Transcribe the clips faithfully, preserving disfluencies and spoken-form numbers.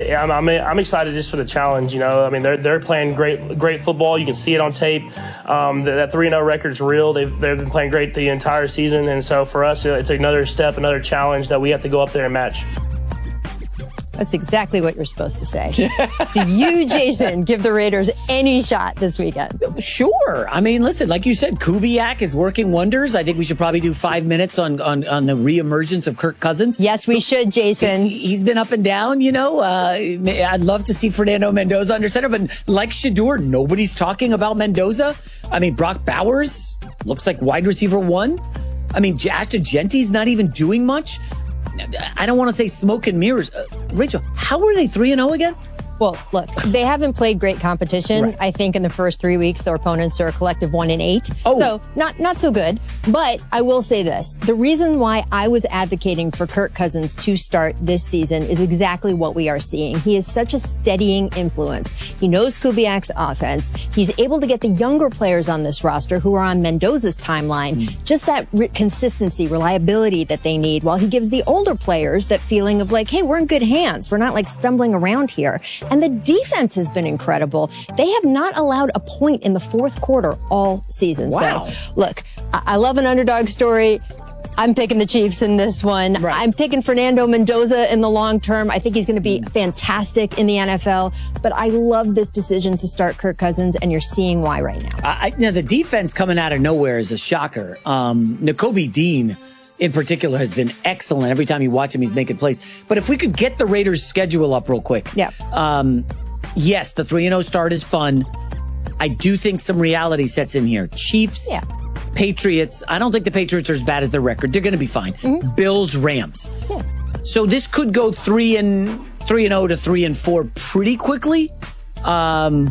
I'm, I'm I'm excited just for the challenge. You know, I mean, they're they're playing great great football. You can see it on tape. Um, that three and oh record's real. They've they've been playing great the entire season, and so for us, it's another step, another challenge that we have to go up there and match. That's exactly what you're supposed to say. Do you, Jason, give the Raiders any shot this weekend? Sure. I mean, listen, like you said, Kubiak is working wonders. I think we should probably do five minutes on, on, on the reemergence of Kirk Cousins. Yes, we should, Jason. He's been up and down, you know. Uh, I'd love to see Fernando Mendoza under center, but like Shedeur, nobody's talking about Mendoza. I mean, Brock Bowers looks like wide receiver one. I mean, Ashton Genty's not even doing much. I don't want to say smoke and mirrors. Uh, Rachel, how are they three and oh again? Well, look, they haven't played great competition. Right. I think in the first three weeks, their opponents are a collective one and eight. Oh. So not not so good. But I will say this. The reason why I was advocating for Kirk Cousins to start this season is exactly what we are seeing. He is such a steadying influence. He knows Kubiak's offense. He's able to get the younger players on this roster who are on Mendoza's timeline, mm. just that re- consistency, reliability that they need, while he gives the older players that feeling of like, hey, we're in good hands. We're not like stumbling around here. And the defense has been incredible. They have not allowed a point in the fourth quarter all season. Wow. So, look, I, I love an underdog story. I'm picking the Chiefs in this one. Right. I'm picking Fernando Mendoza in the long term. I think he's going to be fantastic in the N F L. But I love this decision to start Kirk Cousins, and you're seeing why right now. I, now, the defense coming out of nowhere is a shocker. Um, Nakobe Dean, in particular, has been excellent. Every time you watch him, he's making plays. But if we could get the Raiders' schedule up real quick. Yeah. Um, yes, the three and oh start is fun. I do think some reality sets in here. Chiefs, yeah. Patriots. I don't think the Patriots are as bad as their record. They're going to be fine. Mm-hmm. Bills, Rams. Yeah. So this could go three and three and oh to three and four pretty quickly. Um,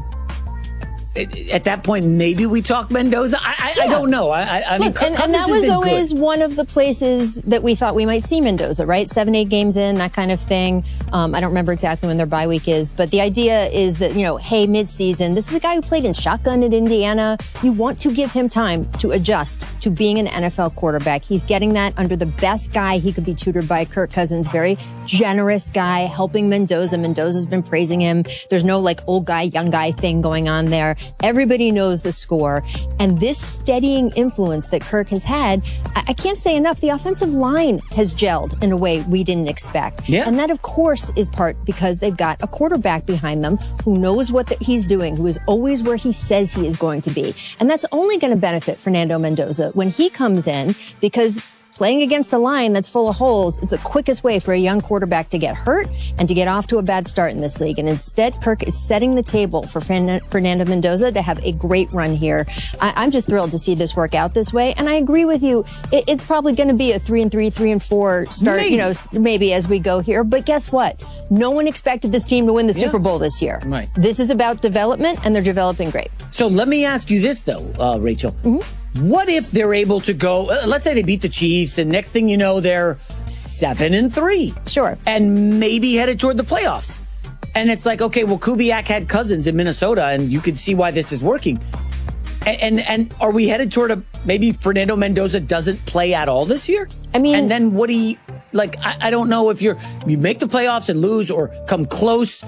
At that point, maybe we talk Mendoza. I, I, yeah. I don't know. I, I, I mean, Look, and, and that was always good. One of the places that we thought we might see Mendoza, right? Seven, eight games in, that kind of thing. Um, I don't remember exactly when their bye week is, but the idea is that, you know, hey, midseason, this is a guy who played in shotgun at Indiana. You want to give him time to adjust to being an N F L quarterback. He's getting that under the best guy he could be tutored by, Kirk Cousins. Very generous guy, helping Mendoza. Mendoza's been praising him. There's no like old guy, young guy thing going on there. Everybody knows the score. And this steadying influence that Kirk has had, I, I can't say enough. The offensive line has gelled in a way we didn't expect. Yeah. And that, of course, is part because they've got a quarterback behind them who knows what the, he's doing, who is always where he says he is going to be. And that's only going to benefit Fernando Mendoza when he comes in, because playing against a line that's full of holes, it's the quickest way for a young quarterback to get hurt and to get off to a bad start in this league. And instead, Kirk is setting the table for Fernando Mendoza to have a great run here. I- I'm just thrilled to see this work out this way. And I agree with you. It- it's probably going to be a three and three, three and four start, maybe. you know, maybe as we go here. But guess what? No one expected this team to win the Yeah. Super Bowl this year. Right. This is about development, and they're developing great. So let me ask you this, though, uh, Rachel. Mm-hmm. What if they're able to go, uh, let's say they beat the Chiefs, and next thing you know, they're seven and three. Sure. And maybe headed toward the playoffs. And it's like, okay, well, Kubiak had Cousins in Minnesota, and you can see why this is working. And, and and are we headed toward a, maybe Fernando Mendoza doesn't play at all this year? I mean, and then what do you, like, I, I don't know if you're, you make the playoffs and lose or come close.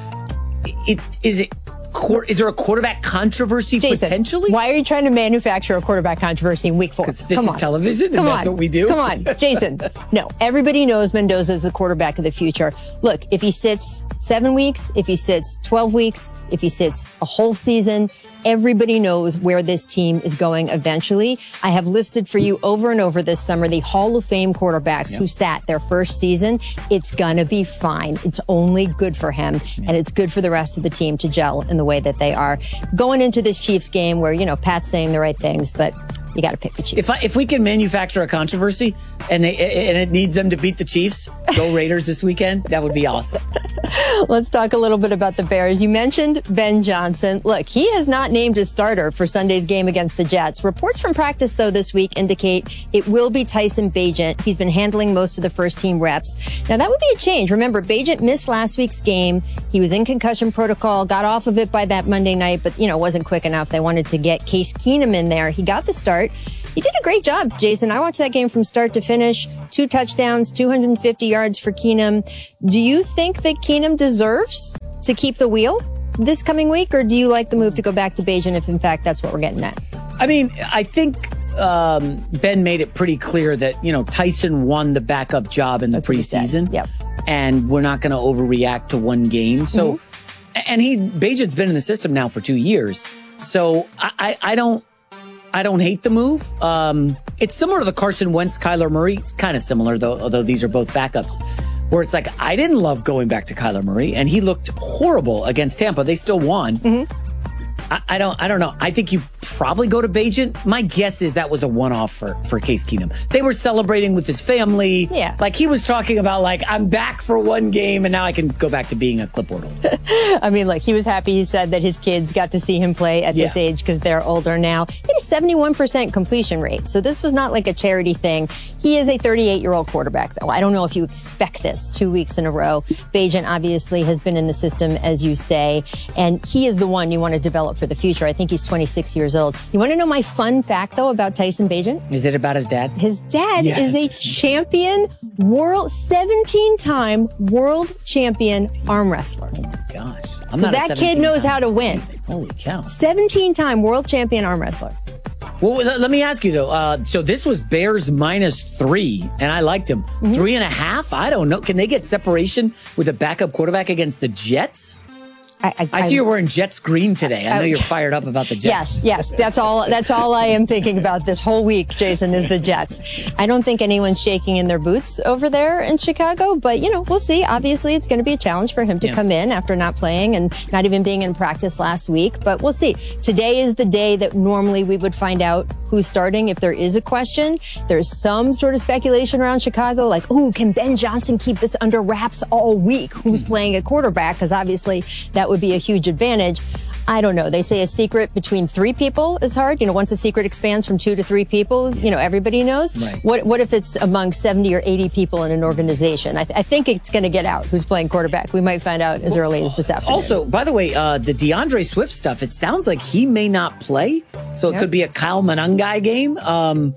It, is it, Is there a quarterback controversy Jason, potentially? Why are you trying to manufacture a quarterback controversy in week four? Because this Come is on. television and Come that's on. what we do? Come on, Jason. No, everybody knows Mendoza is the quarterback of the future. Look, if he sits seven weeks, if he sits twelve weeks, if he sits a whole season, everybody knows where this team is going eventually. I have listed for you over and over this summer the Hall of Fame quarterbacks yep. who sat their first season. It's gonna be fine. It's only good for him, yep. and it's good for the rest of the team to gel in the way that they are. Going into this Chiefs game where, you know, Pat's saying the right things, but you got to pick the Chiefs. If I, if we can manufacture a controversy and they and it needs them to beat the Chiefs, go Raiders this weekend, that would be awesome. Let's talk a little bit about the Bears. You mentioned Ben Johnson. Look, he has not named a starter for Sunday's game against the Jets. Reports from practice, though, this week indicate it will be Tyson Bagent. He's been handling most of the first team reps. Now, that would be a change. Remember, Bagent missed last week's game. He was in concussion protocol, got off of it by that Monday night, but, you know, wasn't quick enough. They wanted to get Case Keenum in there. He got the start. He did a great job, Jason. I watched that game from start to finish. Two touchdowns, two hundred fifty yards for Keenum. Do you think that Keenum deserves to keep the wheel this coming week, or do you like the move to go back to Bagent if, in fact, that's what we're getting at? I mean, I think um, Ben made it pretty clear that, you know, Tyson won the backup job in the That's what he said. preseason. Yep. And we're not going to overreact to one game. So, Mm-hmm. and he, Bagent's been in the system now for two years. So I, I, I don't, I don't hate the move. Um, it's similar to the Carson Wentz, Kyler Murray. It's kind of similar, though, although these are both backups, where it's like, I didn't love going back to Kyler Murray, and he looked horrible against Tampa. They still won. Mm-hmm. I, I don't, I don't know. I think you probably go to Bagent. My guess is that was a one-off for, for Case Keenum. They were celebrating with his family. Yeah. Like he was talking about, like, I'm back for one game and now I can go back to being a clipboard holder. I mean, look, he was happy. He said that his kids got to see him play at this Yeah. age because they're older now. He had a seventy-one percent completion rate. So this was not like a charity thing. He is a thirty-eight-year-old quarterback, though. I don't know if you expect this two weeks in a row. Bagent obviously has been in the system, as you say, and he is the one you want to develop for the future. I think he's twenty-six years old. You want to know my fun fact, though, about Tyson Bagent? Is it about his dad? His dad Yes. is a champion, world, seventeen-time world champion arm wrestler. Oh my gosh. I'm So not a that kid knows seventeen-time how to win. Holy cow. seventeen-time world champion arm wrestler. Well, let let me ask you though. Uh, so this was Bears minus three, and I liked him. Mm-hmm. Three and a half? I don't know. Can they get separation with a backup quarterback against the Jets? I, I, I see you're wearing Jets green today. I know I- you're fired up about the Jets. Yes, yes. That's all. That's all I am thinking about this whole week, Jason, is the Jets. I don't think anyone's shaking in their boots over there in Chicago, but you know, we'll see. Obviously, it's going to be a challenge for him to Yeah. come in after not playing and not even being in practice last week. But we'll see. Today is the day that normally we would find out who's starting. If there is a question, there's some sort of speculation around Chicago, like, "Ooh, can Ben Johnson keep this under wraps all week? Who's playing at quarterback?" Because obviously that would be a huge advantage. I don't know. They say a secret between three people is hard. You know, once a secret expands from two to three people, you know, everybody knows. Right. What What if it's among seventy or eighty people in an organization? I, th- I think it's going to get out who's playing quarterback. We might find out as early as this afternoon. Also, by the way, uh, the DeAndre Swift stuff, it sounds like he may not play. So it Yep. could be a Kyle Monangai game. Um,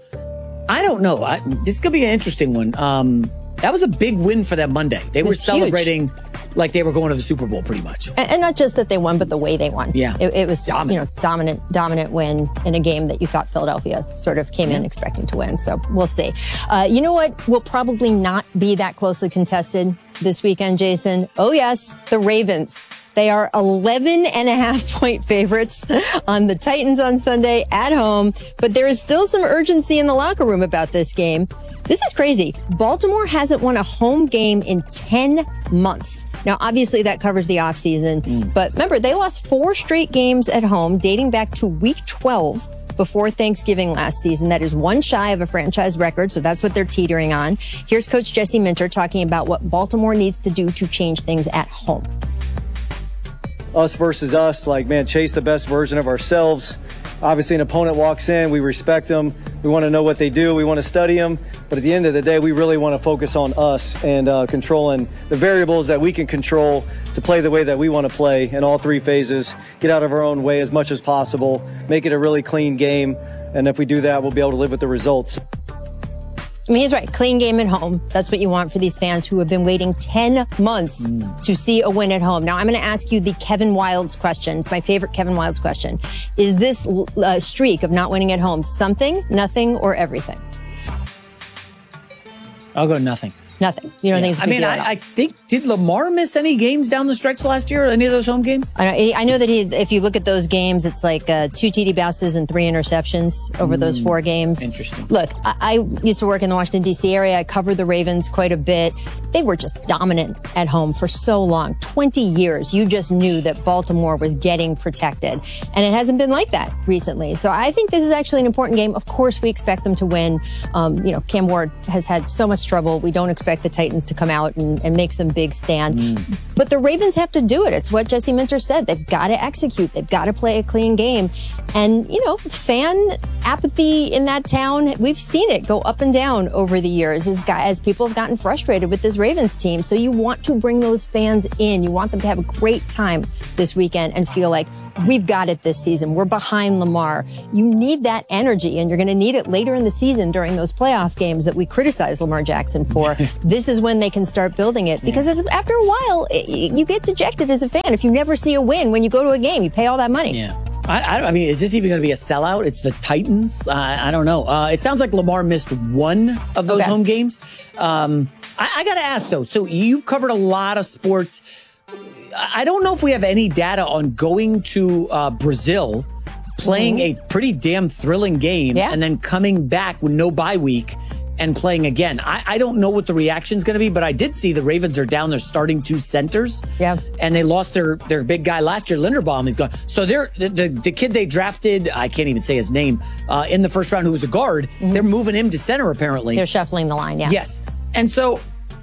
I don't know. I, this could be an interesting one. Um, that was a big win for them Monday. They were was huge. celebrating like they were going to the Super Bowl pretty much. And, and not just that they won, but the way they won. Yeah. It, it was just, Dominant. you know, dominant, dominant win in a game that you thought Philadelphia sort of came in expecting to win. So we'll see. Uh, you know what will probably not be that closely contested this weekend, Jason? Oh, yes, the Ravens. They are eleven and a half point favorites on the Titans on Sunday at home, but there is still some urgency in the locker room about this game. This is crazy. Baltimore hasn't won a home game in ten months. Now, obviously that covers the offseason, mm. but remember, they lost four straight games at home dating back to week twelve before Thanksgiving last season. That is one shy of a franchise record, so that's what they're teetering on. Here's Coach Jesse Minter talking about what Baltimore needs to do to change things at home. Us versus us, like, man, chase the best version of ourselves. Obviously, an opponent walks in, we respect them. We want to know what they do. We want to study them. But at the end of the day, we really want to focus on us and uh, controlling the variables that we can control to play the way that we want to play in all three phases, get out of our own way as much as possible, make it a really clean game. And if we do that, we'll be able to live with the results. I mean, he's right. Clean game at home. That's what you want for these fans who have been waiting ten months mm. to see a win at home. Now, I'm going to ask you the Kevin Wildes question. It's my favorite Kevin Wildes question. Is this uh, streak of not winning at home something, nothing, or everything? I'll go nothing. Nothing. You don't Yeah. think it's a I big mean, deal I, at all? I think, did Lamar miss any games down the stretch last year? Any of those home games? I know, I know that he, if you look at those games, it's like uh, two T D passes and three interceptions over mm, those four games. Interesting. Look, I, I used to work in the Washington, D C area. I covered the Ravens quite a bit. They were just dominant at home for so long. twenty years. You just knew that Baltimore was getting protected. And it hasn't been like that recently. So I think this is actually an important game. Of course, we expect them to win. Um, you know, Cam Ward has had so much trouble. We don't expect the Titans to come out and, and make some big stand. Mm. But the Ravens have to do it. It's what Jesse Minter said. They've got to execute. They've got to play a clean game. And, you know, fan apathy in that town, we've seen it go up and down over the years as, guy, as people have gotten frustrated with this Ravens team. So you want to bring those fans in. You want them to have a great time this weekend and feel like, we've got it this season. We're behind Lamar. You need that energy, and you're going to need it later in the season during those playoff games that we criticize Lamar Jackson for. This is when they can start building it, because yeah. after a while, it, you get dejected as a fan. If you never see a win when you go to a game, you pay all that money. Yeah. I, I, I mean, is this even going to be a sellout? It's the Titans? Uh, I don't know. Uh, it sounds like Lamar missed one of those okay. home games. Um, I, I got to ask, though. So you've covered a lot of sports. I don't know if we have any data on going to uh, Brazil, playing mm-hmm. a pretty damn thrilling game, yeah. and then coming back with no bye week and playing again. I, I don't know what the reaction's going to be, but I did see the Ravens are down their starting two centers. Yeah. And they lost their, their big guy last year, Linderbaum. He's gone. So they're, the, the, the kid they drafted, I can't even say his name, uh, in the first round, who was a guard, mm-hmm. they're moving him to center, apparently. They're shuffling the line, yeah. Yes. And so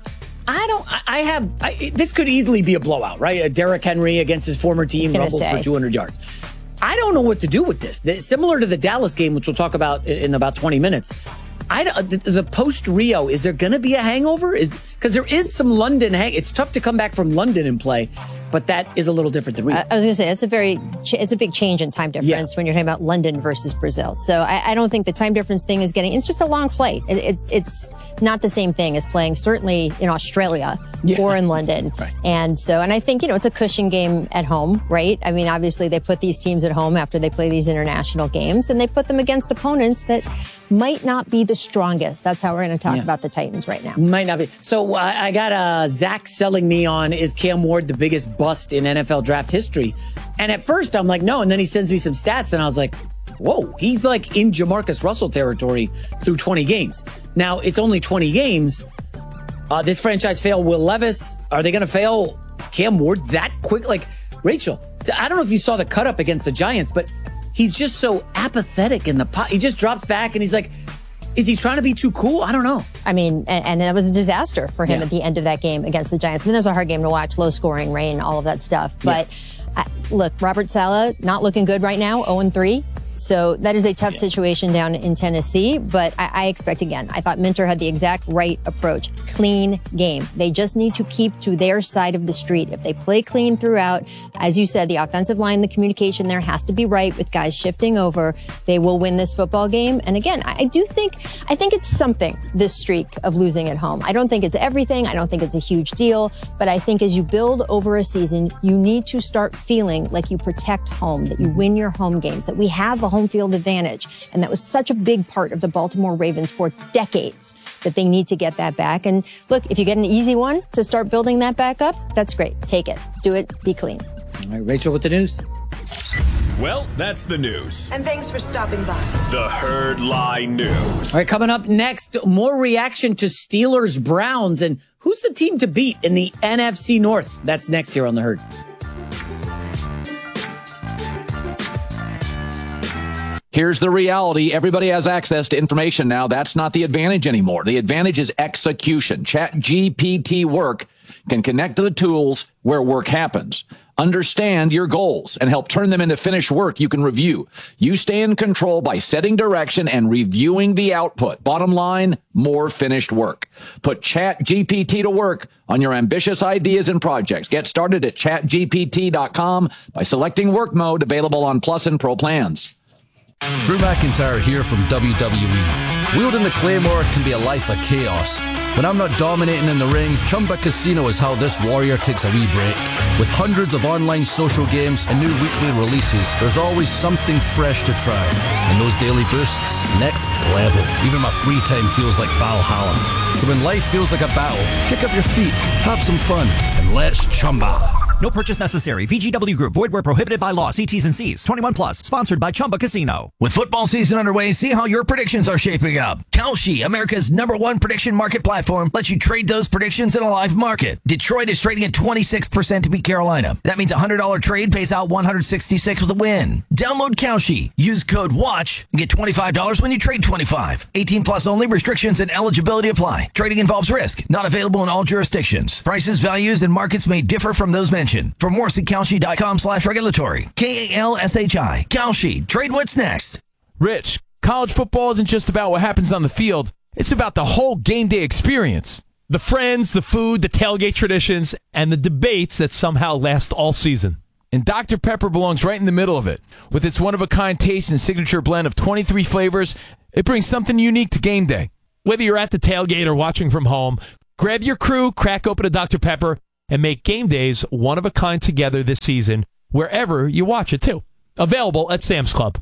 I don't, I have, I, this could easily be a blowout, right? A Derrick Henry against his former team rumbles say. for two hundred yards. I don't know what to do with this. The, similar to the Dallas game, which we'll talk about in, in about twenty minutes. I, the, the post-Rio, is there going to be a hangover? Is Because there is some London hang. It's tough to come back from London and play, but that is a little different than Rio. I, I was going to say, it's a very, it's a big change in time difference yeah. when you're talking about London versus Brazil. So I, I don't think the time difference thing is getting, it's just a long flight. It, it's it's not the same thing as playing certainly in Australia yeah. or in London. Right. And so, and I think, you know, it's a cushion game at home, right? I mean, obviously they put these teams at home after they play these international games, and they put them against opponents that might not be the strongest. That's how we're going to talk yeah. about the Titans right now. Might not be. So uh, I got uh, Zach selling me on, is Cam Ward the biggest bust in N F L draft history? And at first I'm like, no. And then he sends me some stats and I was like, whoa, he's like in Jamarcus Russell territory through twenty games. Now it's only twenty games. Uh, this franchise failed Will Levis. Are they going to fail Cam Ward that quick? Like, Rachel, I don't know if you saw the cut up against the Giants, but he's just so apathetic in the pot. He just drops back and he's like, is he trying to be too cool? I don't know. I mean, and, and it was a disaster for him yeah. at the end of that game against the Giants. I mean, that was a hard game to watch, low scoring, rain, all of that stuff. But yeah. I, look, Robert Saleh, not looking good right now, oh and three. So that is a tough yeah. situation down in Tennessee. But I, I expect, again, I thought Minter had the exact right approach. Clean game. They just need to keep to their side of the street. If they play clean throughout, as you said, the offensive line, the communication there has to be right with guys shifting over. They will win this football game. And again, I do think, I think it's something, this streak of losing at home. I don't think it's everything. I don't think it's a huge deal. But I think as you build over a season, you need to start feeling like you protect home, that you win your home games, that we have a home field advantage. And that was such a big part of the Baltimore Ravens for decades that they need to get that back. And look, if you get an easy one to start building that back up, that's great. Take it. Do it. Be clean. All right, Rachel with the news. Well, that's the news. And thanks for stopping by. The Herd Lie News. All right, coming up next, more reaction to Steelers Browns and who's the team to beat in the N F C North. That's next here on The Herd. Here's the reality. Everybody has access to information now. That's not the advantage anymore. The advantage is execution. ChatGPT Work can connect to the tools where work happens. Understand your goals and help turn them into finished work you can review. You stay in control by setting direction and reviewing the output. Bottom line, more finished work. Put ChatGPT to work on your ambitious ideas and projects. Get started at chat G P T dot com by selecting work mode, available on Plus and Pro plans. Drew McIntyre here from W W E. Wielding the Claymore can be a life of chaos. When I'm not dominating in the ring, Chumba Casino is how this warrior takes a wee break. With hundreds of online social games and new weekly releases, there's always something fresh to try. And those daily boosts, next level. Even my free time feels like Valhalla. So when life feels like a battle, kick up your feet, have some fun, and let's Chumba. No purchase necessary. V G W Group. Void where prohibited by law. See T's and C's. twenty-one plus. Sponsored by Chumba Casino. With football season underway, see how your predictions are shaping up. Kalshi, America's number one prediction market platform, lets you trade those predictions in a live market. Detroit is trading at twenty-six percent to beat Carolina. That means a one hundred dollars trade pays out one hundred sixty-six with a win. Download Kalshi. Use code WATCH and get twenty-five dollars when you trade twenty-five. eighteen plus only. Restrictions and eligibility apply. Trading involves risk. Not available in all jurisdictions. Prices, values, and markets may differ from those mentioned. For more, see Kalshi.com slash regulatory. K A L S H I. Kalshi. Trade what's next. Rich, College football isn't just about what happens on the field. It's about the whole game day experience. The friends, the food, the tailgate traditions, and the debates that somehow last all season. And Doctor Pepper belongs right in the middle of it. With its one-of-a-kind taste and signature blend of twenty-three flavors, it brings something unique to game day. Whether you're at the tailgate or watching from home, grab your crew, crack open a Doctor Pepper, and make game days one-of-a-kind together this season, wherever you watch it, too. Available at Sam's Club.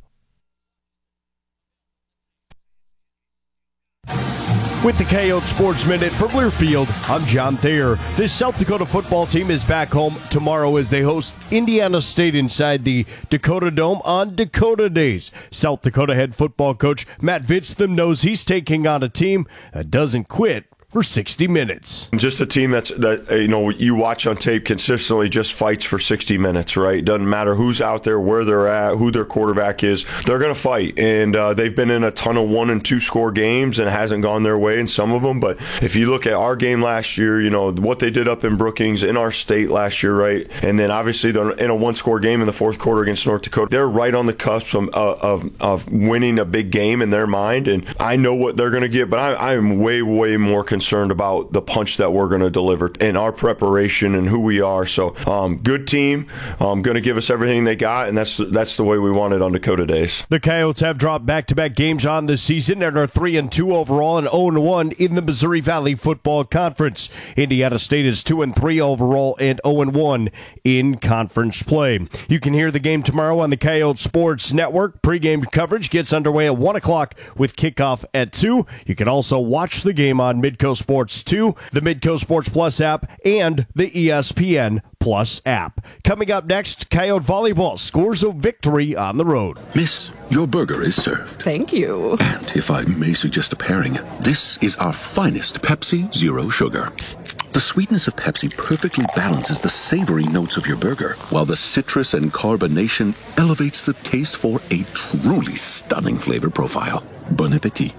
With the Coyote Sports Minute from Learfield, I'm John Thayer. This South Dakota football team is back home tomorrow as they host Indiana State inside the Dakota Dome on Dakota Days. South Dakota head football coach Matt Vitztham knows he's taking on a team that doesn't quit for sixty minutes. Just a team that's that you know you watch on tape consistently just fights for sixty minutes, right? Doesn't matter who's out there, where they're at, who their quarterback is, they're going to fight. And uh, they've been in a ton of one and two score games and it hasn't gone their way in some of them. But if you look at our game last year, you know what they did up in Brookings in our state last year, right? And then obviously they're in a one score game in the fourth quarter against North Dakota. They're right on the cusp of of, of winning a big game in their mind. And I know what they're going to get, but I, I am way way more concerned concerned about the punch that we're going to deliver and our preparation and who we are. So um, good team, um, going to give us everything they got, and that's that's the way we want it on Dakota Days. The Coyotes have dropped back-to-back games on this season and are three and two overall and oh and one in the Missouri Valley Football Conference. Indiana State is two and three overall and oh and one in conference play. You can hear the game tomorrow on the Coyote Sports Network. Pre-game coverage gets underway at one o'clock with kickoff at two. You can also watch the game on Midco Sports two, the Midco Sports Plus app, and the E S P N Plus app. Coming up next, Coyote Volleyball scores a victory on the road. Miss, your burger is served. Thank you. And if I may suggest a pairing, this is our finest Pepsi Zero Sugar. The sweetness of Pepsi perfectly balances the savory notes of your burger, while the citrus and carbonation elevates the taste for a truly stunning flavor profile. Bon appetit.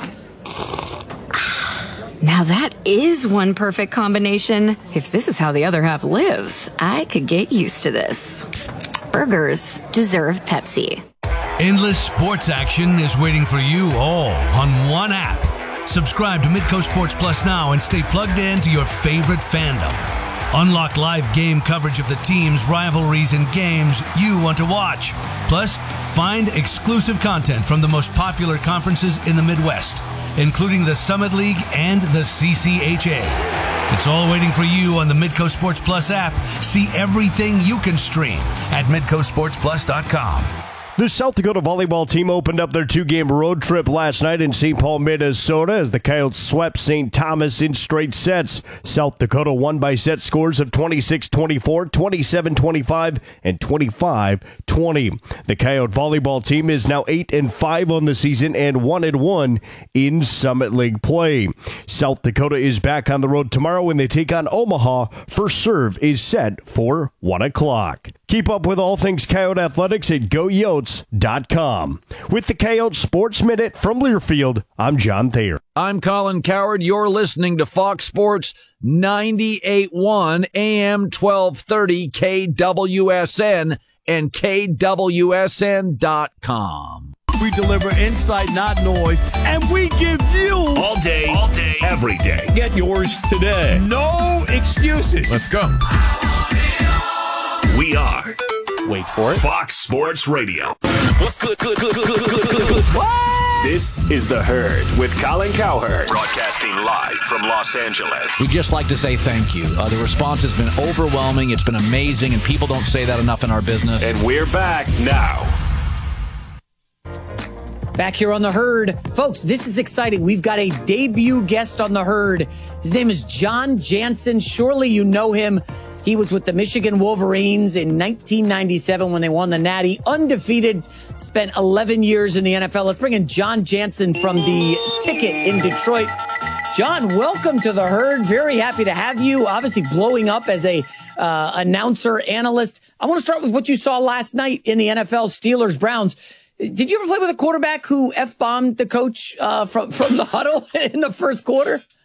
Now that is one perfect combination. If this is how the other half lives, I could get used to this. Burgers deserve Pepsi. Endless sports action is waiting for you all on one app. Subscribe to Midco Sports Plus now and stay plugged in to your favorite fandom. Unlock live game coverage of the teams, rivalries, and games you want to watch. Plus, find exclusive content from the most popular conferences in the Midwest, including the Summit League and the C C H A. It's all waiting for you on the Midco Sports Plus app. See everything you can stream at midco sports plus dot com. The South Dakota volleyball team opened up their two-game road trip last night in Saint Paul, Minnesota, as the Coyotes swept Saint Thomas in straight sets. South Dakota won by set scores of twenty-six twenty-four, twenty-seven twenty-five, and twenty-five twenty. The Coyote volleyball team is now eight and five on the season and one and one in Summit League play. South Dakota is back on the road tomorrow when they take on Omaha. First serve is set for one o'clock. Keep up with all things Coyote athletics at go yotes dot com. With the Coyote Sports Minute from Learfield, I'm John Thayer. I'm Colin Coward. You're listening to Fox Sports ninety-eight point one A M twelve thirty K W S N and K W S N dot com. We deliver insight, not noise, and we give you all day, all day, every day. Get yours today. No excuses. Let's go. We are. Wait for it. Fox Sports Radio. What's good, good, good, good, good, good, good, good. What? This is The Herd with Colin Cowherd. Broadcasting live from Los Angeles. We'd just like to say thank you. Uh, the response has been overwhelming. It's been amazing, and people don't say that enough in our business. And we're back now. Back here on The Herd. Folks, this is exciting. We've got a debut guest on The Herd. His name is John Jansen. Surely you know him. He was with the Michigan Wolverines in nineteen ninety-seven when they won the Natty. Undefeated, spent eleven years in the N F L. Let's bring in John Jansen from the Ticket in Detroit. John, welcome to The Herd. Very happy to have you. Obviously blowing up as a uh, announcer, analyst. I want to start with what you saw last night in the N F L, Steelers-Browns. Did you ever play with a quarterback who F-bombed the coach uh, from, from the huddle in the first quarter?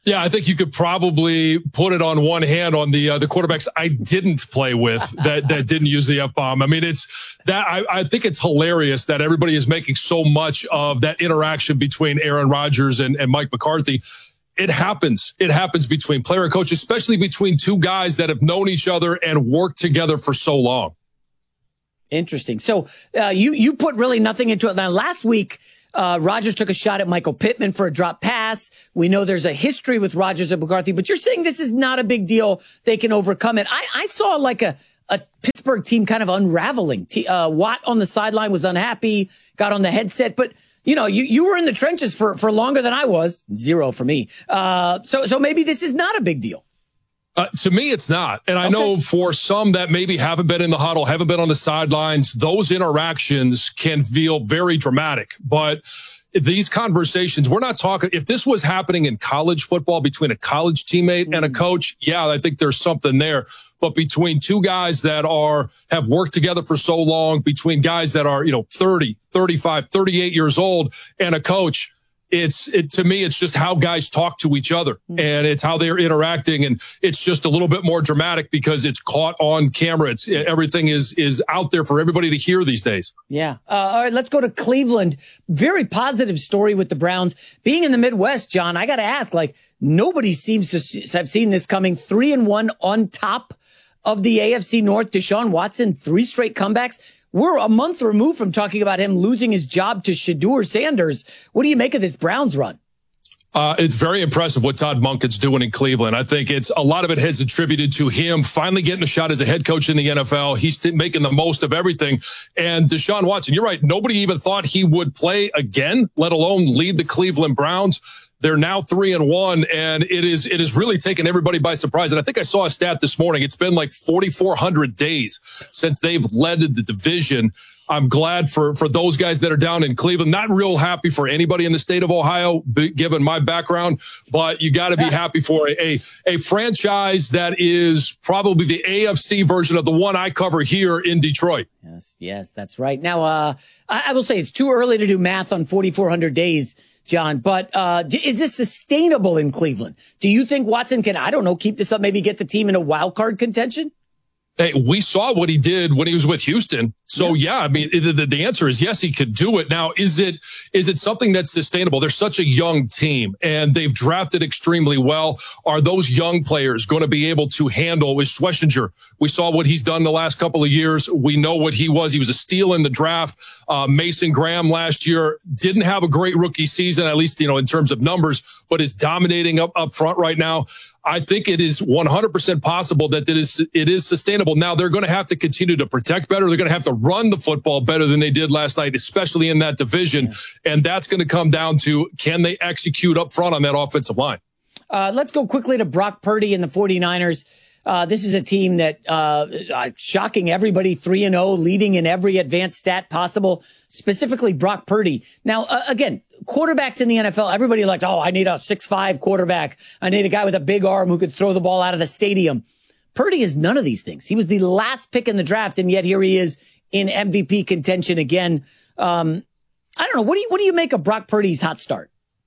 Yeah, I think you could probably put it on one hand on the uh, the quarterbacks I didn't play with that that didn't use the F-bomb. I mean, it's that I, I think it's hilarious that everybody is making so much of that interaction between Aaron Rodgers and, and Mike McCarthy. It happens. It happens between player and coach, especially between two guys that have known each other and worked together for so long. Interesting. So uh, you you put really nothing into it. Now, last week, Uh, Rodgers took a shot at Michael Pittman for a drop pass. We know there's a history with Rodgers and McCarthy, but you're saying this is not a big deal. They can overcome it. I, I saw like a, a Pittsburgh team kind of unraveling. T- uh, Watt on the sideline was unhappy, got on the headset, but you know, you, you were in the trenches for, for longer than I was. Zero for me. Uh, so, so maybe this is not a big deal. Uh, to me, it's not. And I okay. know for some that maybe haven't been in the huddle, haven't been on the sidelines, those interactions can feel very dramatic. But these conversations, we're not talking, if this was happening in college football between a college teammate mm. and a coach, yeah, I think there's something there. But between two guys that are, have worked together for so long, between guys that are, you know, thirty, thirty-five, thirty-eight years old and a coach, It's it to me, it's just how guys talk to each other and it's how they're interacting. And it's just a little bit more dramatic because it's caught on camera. It's everything is is out there for everybody to hear these days. Yeah. Uh, all right. Let's go to Cleveland. Very positive story with the Browns being in the Midwest. John, I got to ask, like nobody seems to have seen this coming. Three and one on top of the A F C North. Deshaun Watson, three straight comebacks. We're a month removed from talking about him losing his job to Shedeur Sanders. What do you make of this Browns run? Uh, it's very impressive what Todd Monken's doing in Cleveland. I think it's a lot of it has attributed to him finally getting a shot as a head coach in the N F L. He's t- making the most of everything. And Deshaun Watson, you're right. Nobody even thought he would play again, let alone lead the Cleveland Browns. They're now three and one, and it is it is really taken everybody by surprise. And I think I saw a stat this morning. It's been like forty-four hundred days since they've led the division. I'm glad for for those guys that are down in Cleveland. Not real happy for anybody in the state of Ohio, given my background, but you got to be happy for a, a a franchise that is probably the A F C version of the one I cover here in Detroit. Yes, yes, that's right. Now, uh, I, I will say it's too early to do math on forty-four hundred days, John, but uh, is this sustainable in Cleveland? Do you think Watson can, I don't know, keep this up, maybe get the team in a wild card contention? Hey, we saw what he did when he was with Houston. So, yeah, yeah I mean, the, the answer is yes, he could do it. Now, is it is it something that's sustainable? They're such a young team, and they've drafted extremely well. Are those young players going to be able to handle with Schlesinger? We saw what he's done the last couple of years. We know what he was. He was a steal in the draft. Uh, Mason Graham last year didn't have a great rookie season, at least, you know, in terms of numbers, but is dominating up, up front right now. I think it is one hundred percent possible that it is, it is sustainable. Now, they're going to have to continue to protect better. They're going to have to run the football better than they did last night, especially in that division. Yeah. And that's going to come down to, can they execute up front on that offensive line? Uh, let's go quickly to Brock Purdy and the 49ers. Uh, this is a team that, uh, uh shocking everybody, three and oh, leading in every advanced stat possible, specifically Brock Purdy. Now, uh, again, quarterbacks in the N F L, everybody like, oh, I need a six five quarterback. I need a guy with a big arm who could throw the ball out of the stadium. Purdy is none of these things. He was the last pick in the draft, and yet here he is in M V P contention again. Um, I don't know. What do you, what do you make of Brock Purdy's hot start?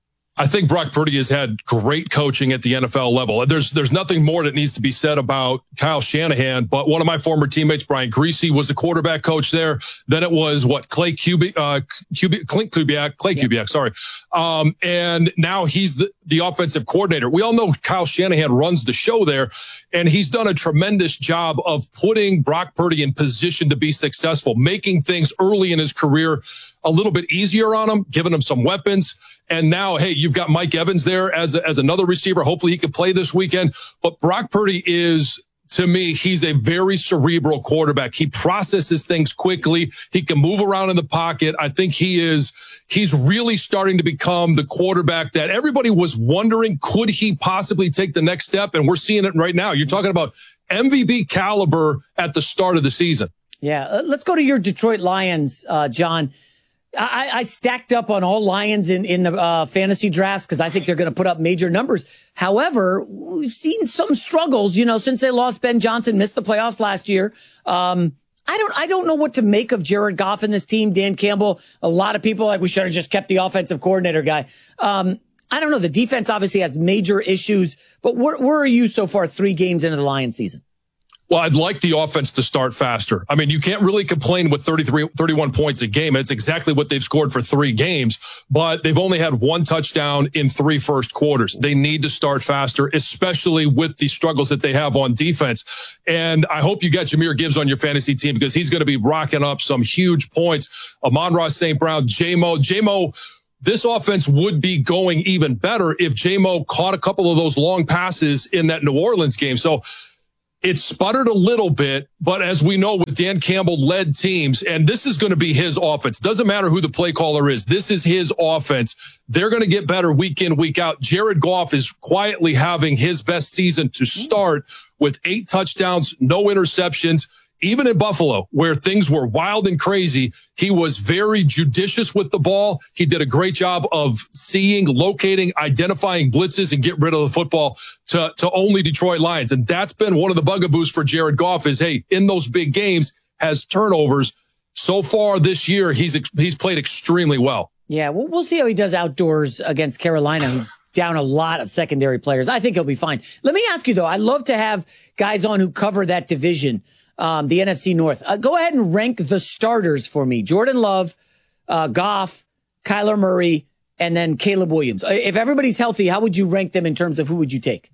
I think Brock Purdy has had great coaching at the N F L level. There's there's nothing more that needs to be said about Kyle Shanahan, but one of my former teammates, Brian Griese, was the quarterback coach there. Then it was what Clay Kubiak, uh, Kubiak, Clint Kubiak, Clay yeah. Kubiak, sorry. Um, and now he's the, the offensive coordinator. We all know Kyle Shanahan runs the show there, and he's done a tremendous job of putting Brock Purdy in position to be successful, making things early in his career a little bit easier on him, giving him some weapons. And now, hey, you've got Mike Evans there as as another receiver. Hopefully he can play this weekend. But Brock Purdy is, to me, he's a very cerebral quarterback. He processes things quickly. He can move around in the pocket. I think he is, he's really starting to become the quarterback that everybody was wondering, could he possibly take the next step? And we're seeing it right now. You're talking about M V P caliber at the start of the season. Yeah. Uh, let's go to your Detroit Lions, uh, John. I, I stacked up on all Lions in, in the uh, fantasy drafts because I think they're going to put up major numbers. However, we've seen some struggles, you know, since they lost Ben Johnson, missed the playoffs last year. Um, I don't, I don't know what to make of Jared Goff and this team. Dan Campbell, a lot of people like we should have just kept the offensive coordinator guy. Um, I don't know. The defense obviously has major issues, but where, where are you so far three games into the Lions season? Well, I'd like the offense to start faster. I mean, you can't really complain with thirty-three, thirty-one points a game. It's exactly what they've scored for three games, but they've only had one touchdown in three first quarters. They need to start faster, especially with the struggles that they have on defense. And I hope you got Jahmyr Gibbs on your fantasy team because he's going to be rocking up some huge points. Amon-Ra Saint Brown, J-Mo, J-Mo, this offense would be going even better if J-Mo caught a couple of those long passes in that New Orleans game. So it sputtered a little bit, but as we know with Dan Campbell led teams, and this is going to be his offense. Doesn't matter who the play caller is. This is his offense. They're going to get better week in, week out. Jared Goff is quietly having his best season to start with eight touchdowns, no interceptions. Even in Buffalo, where things were wild and crazy, he was very judicious with the ball. He did a great job of seeing, locating, identifying blitzes and get rid of the football to, to only Detroit Lions. And that's been one of the bugaboos for Jared Goff is, hey, in those big games, has turnovers. So far this year, he's he's played extremely well. Yeah, we'll, we'll see how he does outdoors against Carolina, who's down a lot of secondary players. I think he'll be fine. Let me ask you, though, I love to have guys on who cover that division. Um, the N F C North. Uh, go ahead and rank the starters for me. Jordan Love, uh, Goff, Kyler Murray, and then Caleb Williams. If everybody's healthy, how would you rank them in terms of who would you take?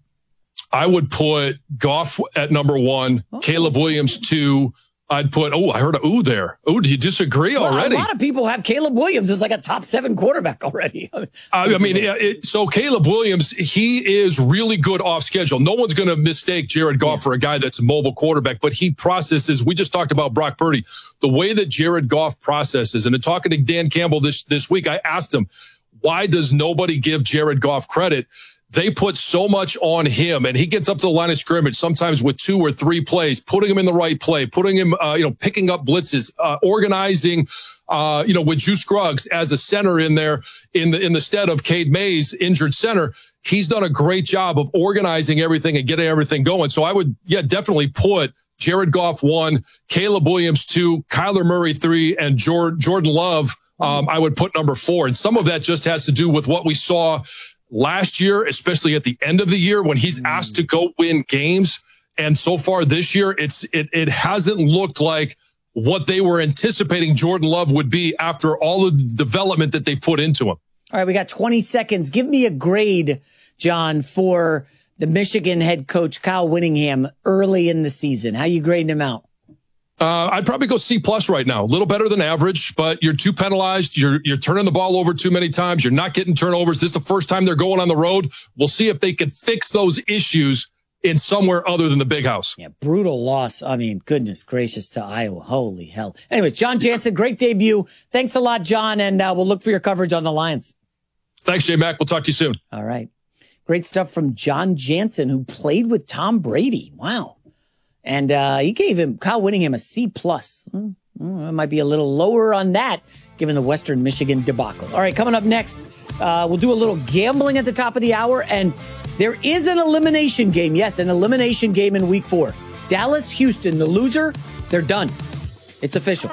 I would put Goff at number one, oh. Caleb Williams two. I'd put, oh, I heard a ooh there. Oh, do you disagree well, already? A lot of people have Caleb Williams as like a top seven quarterback already. I, I mean, it, so Caleb Williams, he is really good off schedule. No one's going to mistake Jared Goff yeah. for a guy that's a mobile quarterback, but he processes. We just talked about Brock Purdy. The way that Jared Goff processes, and in talking to Dan Campbell this, this week, I asked him, why does nobody give Jared Goff credit? They put so much on him, and he gets up to the line of scrimmage sometimes with two or three plays, putting him in the right play, putting him, uh, you know, picking up blitzes, uh, organizing, uh, you know, with Juice Scruggs as a center in there in the in the stead of Cade Mays, injured center. He's done a great job of organizing everything and getting everything going. So I would, yeah, definitely put Jared Goff one, Caleb Williams two, Kyler Murray three, and Jordan Jordan Love. Um, I would put number four, and some of that just has to do with what we saw last year, especially at the end of the year when he's asked to go win games. And so far this year, it's it it hasn't looked like what they were anticipating Jordan Love would be after all of the development that they've put into him. All right, we got twenty seconds. Give me a grade, John, for the Michigan head coach, Kyle Whittingham, early in the season. How you grading him out? Uh, I'd probably go C plus right now. A little better than average, but you're too penalized. You're, you're turning the ball over too many times. You're not getting turnovers. This is the first time they're going on the road. We'll see if they can fix those issues in somewhere other than the big house. Yeah, brutal loss. I mean, goodness gracious to Iowa. Holy hell. Anyways, John Jansen, great debut. Thanks a lot, John. And uh, we'll look for your coverage on the Lions. Thanks, J Mac. We'll talk to you soon. All right. Great stuff from John Jansen, who played with Tom Brady. Wow. And uh, he gave him, Kyle Whittingham, a C plus. Mm, mm, it might be a little lower on that, given the Western Michigan debacle. All right, coming up next, uh, we'll do a little gambling at the top of the hour. And there is an elimination game. Yes, an elimination game in week four. Dallas, Houston, the loser, they're done. It's official.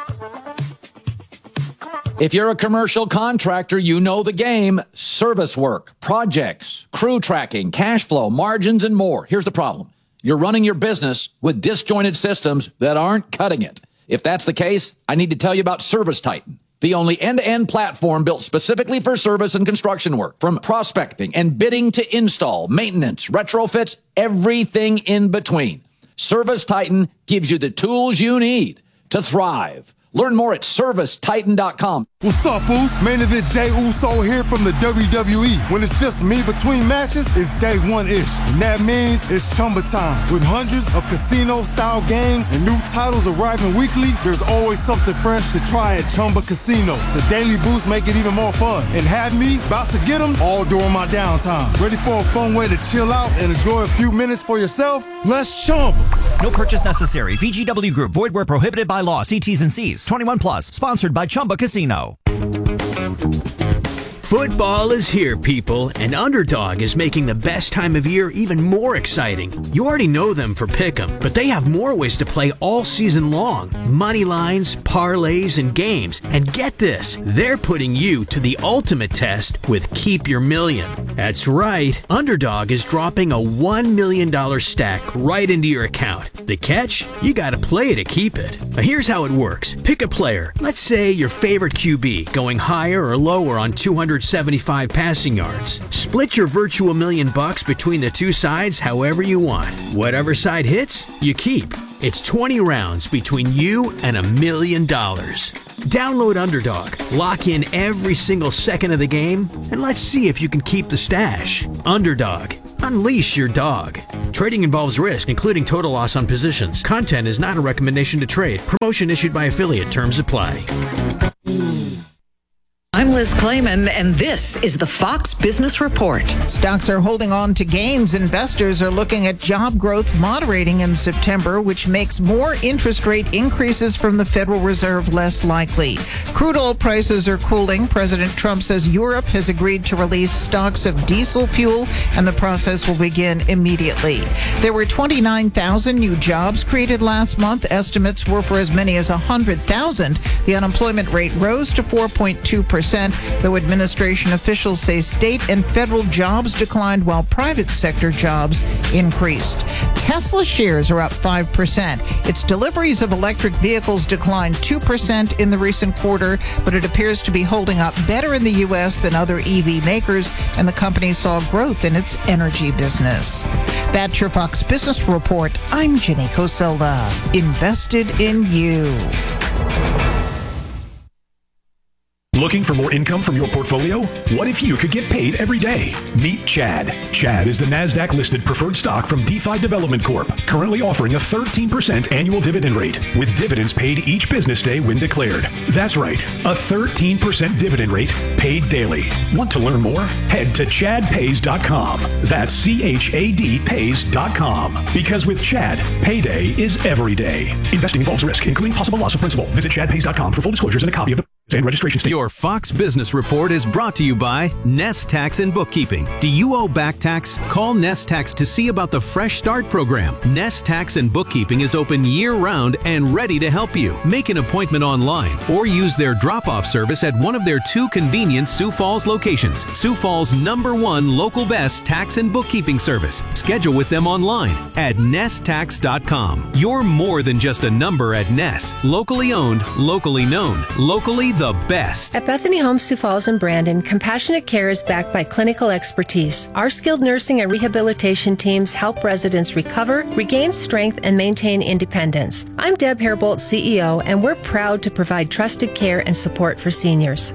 If you're a commercial contractor, you know the game. Service work, projects, crew tracking, cash flow, margins, and more. Here's the problem. You're running your business with disjointed systems that aren't cutting it. If that's the case, I need to tell you about Service Titan, the only end-to-end platform built specifically for service and construction work. From prospecting and bidding to install, maintenance, retrofits, everything in between. Service Titan gives you the tools you need to thrive. Learn more at service titan dot com. What's up, Boost? Main event Jey Uso here from the W W E. When it's just me between matches, it's day one-ish. And that means it's Chumba time. With hundreds of casino-style games and new titles arriving weekly, there's always something fresh to try at Chumba Casino. The Daily Boost make it even more fun. And have me about to get them all during my downtime. Ready for a fun way to chill out and enjoy a few minutes for yourself? Let's Chumba. No purchase necessary. V G W Group. Void where prohibited by law. See T's and C's. twenty-one plus. Sponsored by Chumba Casino. Football is here, people, and Underdog is making the best time of year even more exciting. You already know them for Pick'em, but they have more ways to play all season long. Money lines, parlays, and games. And get this, they're putting you to the ultimate test with Keep Your Million. That's right, Underdog is dropping a one million dollars stack right into your account. The catch? You gotta play to keep it. Now here's how it works. Pick a player. Let's say your favorite Q B, going higher or lower on two hundred seventy-five passing yards. Split your virtual million bucks between the two sides however you want. Whatever side hits, you keep. It's twenty rounds between you and a million dollars. Download Underdog, lock in every single second of the game, and let's see if you can keep the stash. Underdog. Unleash your dog. Trading involves risk, including total loss on positions. Content is not a recommendation to trade. Promotion issued by affiliate. Terms apply. I'm Liz Clayman, and this is the Fox Business Report. Stocks are holding on to gains. Investors are looking at job growth moderating in September, which makes more interest rate increases from the Federal Reserve less likely. Crude oil prices are cooling. President Trump says Europe has agreed to release stocks of diesel fuel, and the process will begin immediately. There were twenty-nine thousand new jobs created last month. Estimates were for as many as one hundred thousand. The unemployment rate rose to four point two percent. Though administration officials say state and federal jobs declined while private sector jobs increased. Tesla shares are up five percent. Its deliveries of electric vehicles declined two percent in the recent quarter, but it appears to be holding up better in the U S than other E V makers, and the company saw growth in its energy business. That's your Fox Business Report. I'm Jenny Coselda. Invested in you. Looking for more income from your portfolio? What if you could get paid every day? Meet Chad. Chad is the NASDAQ-listed preferred stock from DeFi Development Corp, currently offering a thirteen percent annual dividend rate, with dividends paid each business day when declared. That's right, a thirteen percent dividend rate paid daily. Want to learn more? Head to chad pays dot com. That's C H A D pays dot com. Because with Chad, payday is every day. Investing involves risk, including possible loss of principal. Visit chad pays dot com for full disclosures and a copy of the and registration statement. Your Fox Business Report is brought to you by Nest Tax and Bookkeeping. Do you owe back tax? Call Nest Tax to see about the Fresh Start program. Nest Tax and Bookkeeping is open year-round and ready to help you. Make an appointment online or use their drop-off service at one of their two convenient Sioux Falls locations. Sioux Falls' number one local best tax and bookkeeping service. Schedule with them online at nest tax dot com. You're more than just a number at Nest. Locally owned, locally known, locally the best. At Bethany Homes, Sioux Falls and Brandon, compassionate care is backed by clinical expertise. Our skilled nursing and rehabilitation teams help residents recover, regain strength, and maintain independence. I'm Deb Hairbolt, C E O, and we're proud to provide trusted care and support for seniors.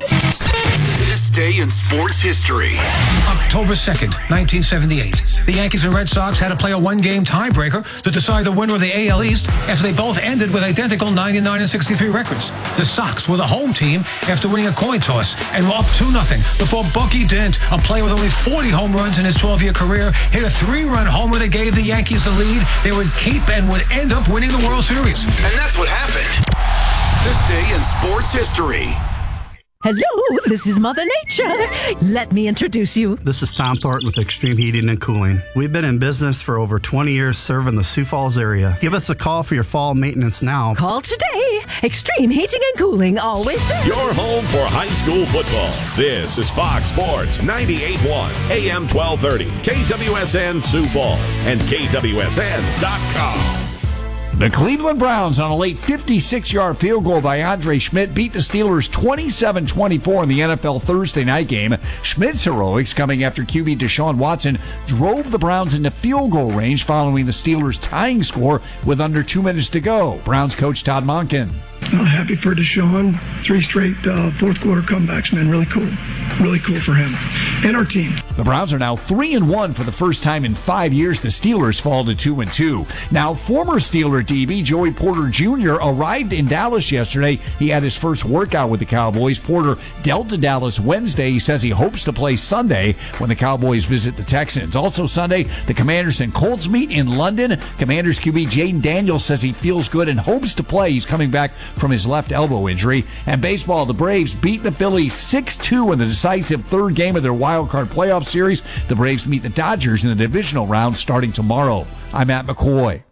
This day in sports history. October second, nineteen seventy-eight. The Yankees and Red Sox had to play a one-game tiebreaker to decide the winner of the A L East after they both ended with identical ninety-nine and sixty-three records. The Sox were the home team after winning a coin toss and were up two nothing before Bucky Dent, a player with only forty home runs in his twelve-year career, hit a three-run homer that gave the Yankees the lead. They would keep and would end up winning the World Series. And that's what happened. This day in sports history. Hello, this is Mother Nature. Let me introduce you. This is Tom Thornton with Extreme Heating and Cooling. We've been in business for over twenty years serving the Sioux Falls area. Give us a call for your fall maintenance now. Call today. Extreme Heating and Cooling, always there. Your home for high school football. This is Fox Sports ninety-eight point one, A M twelve thirty, K W S N Sioux Falls, and K W S N dot com. The Cleveland Browns, on a late fifty-six-yard field goal by Andre Schmidt, beat the Steelers twenty-seven twenty-four in the N F L Thursday night game. Schmidt's heroics, coming after Q B Deshaun Watson, drove the Browns into field goal range following the Steelers' tying score with under two minutes to go. Browns coach Todd Monken. Uh, happy for Deshaun. Three straight uh, fourth quarter comebacks, man. Really cool. Really cool for him. and our team. The Browns are now three and one for the first time in five years. The Steelers fall to two and two. Now, former Steeler D B Joey Porter Junior arrived in Dallas yesterday. He had his first workout with the Cowboys. Porter dealt to Dallas Wednesday. He says he hopes to play Sunday when the Cowboys visit the Texans. Also Sunday, the Commanders and Colts meet in London. Commanders Q B Jaden Daniels says he feels good and hopes to play. He's coming back from his left elbow injury. And baseball, the Braves beat the Phillies six two in the decisive third game of their wild card playoff series. The Braves meet the Dodgers in the divisional round starting tomorrow. I'm Matt McCoy.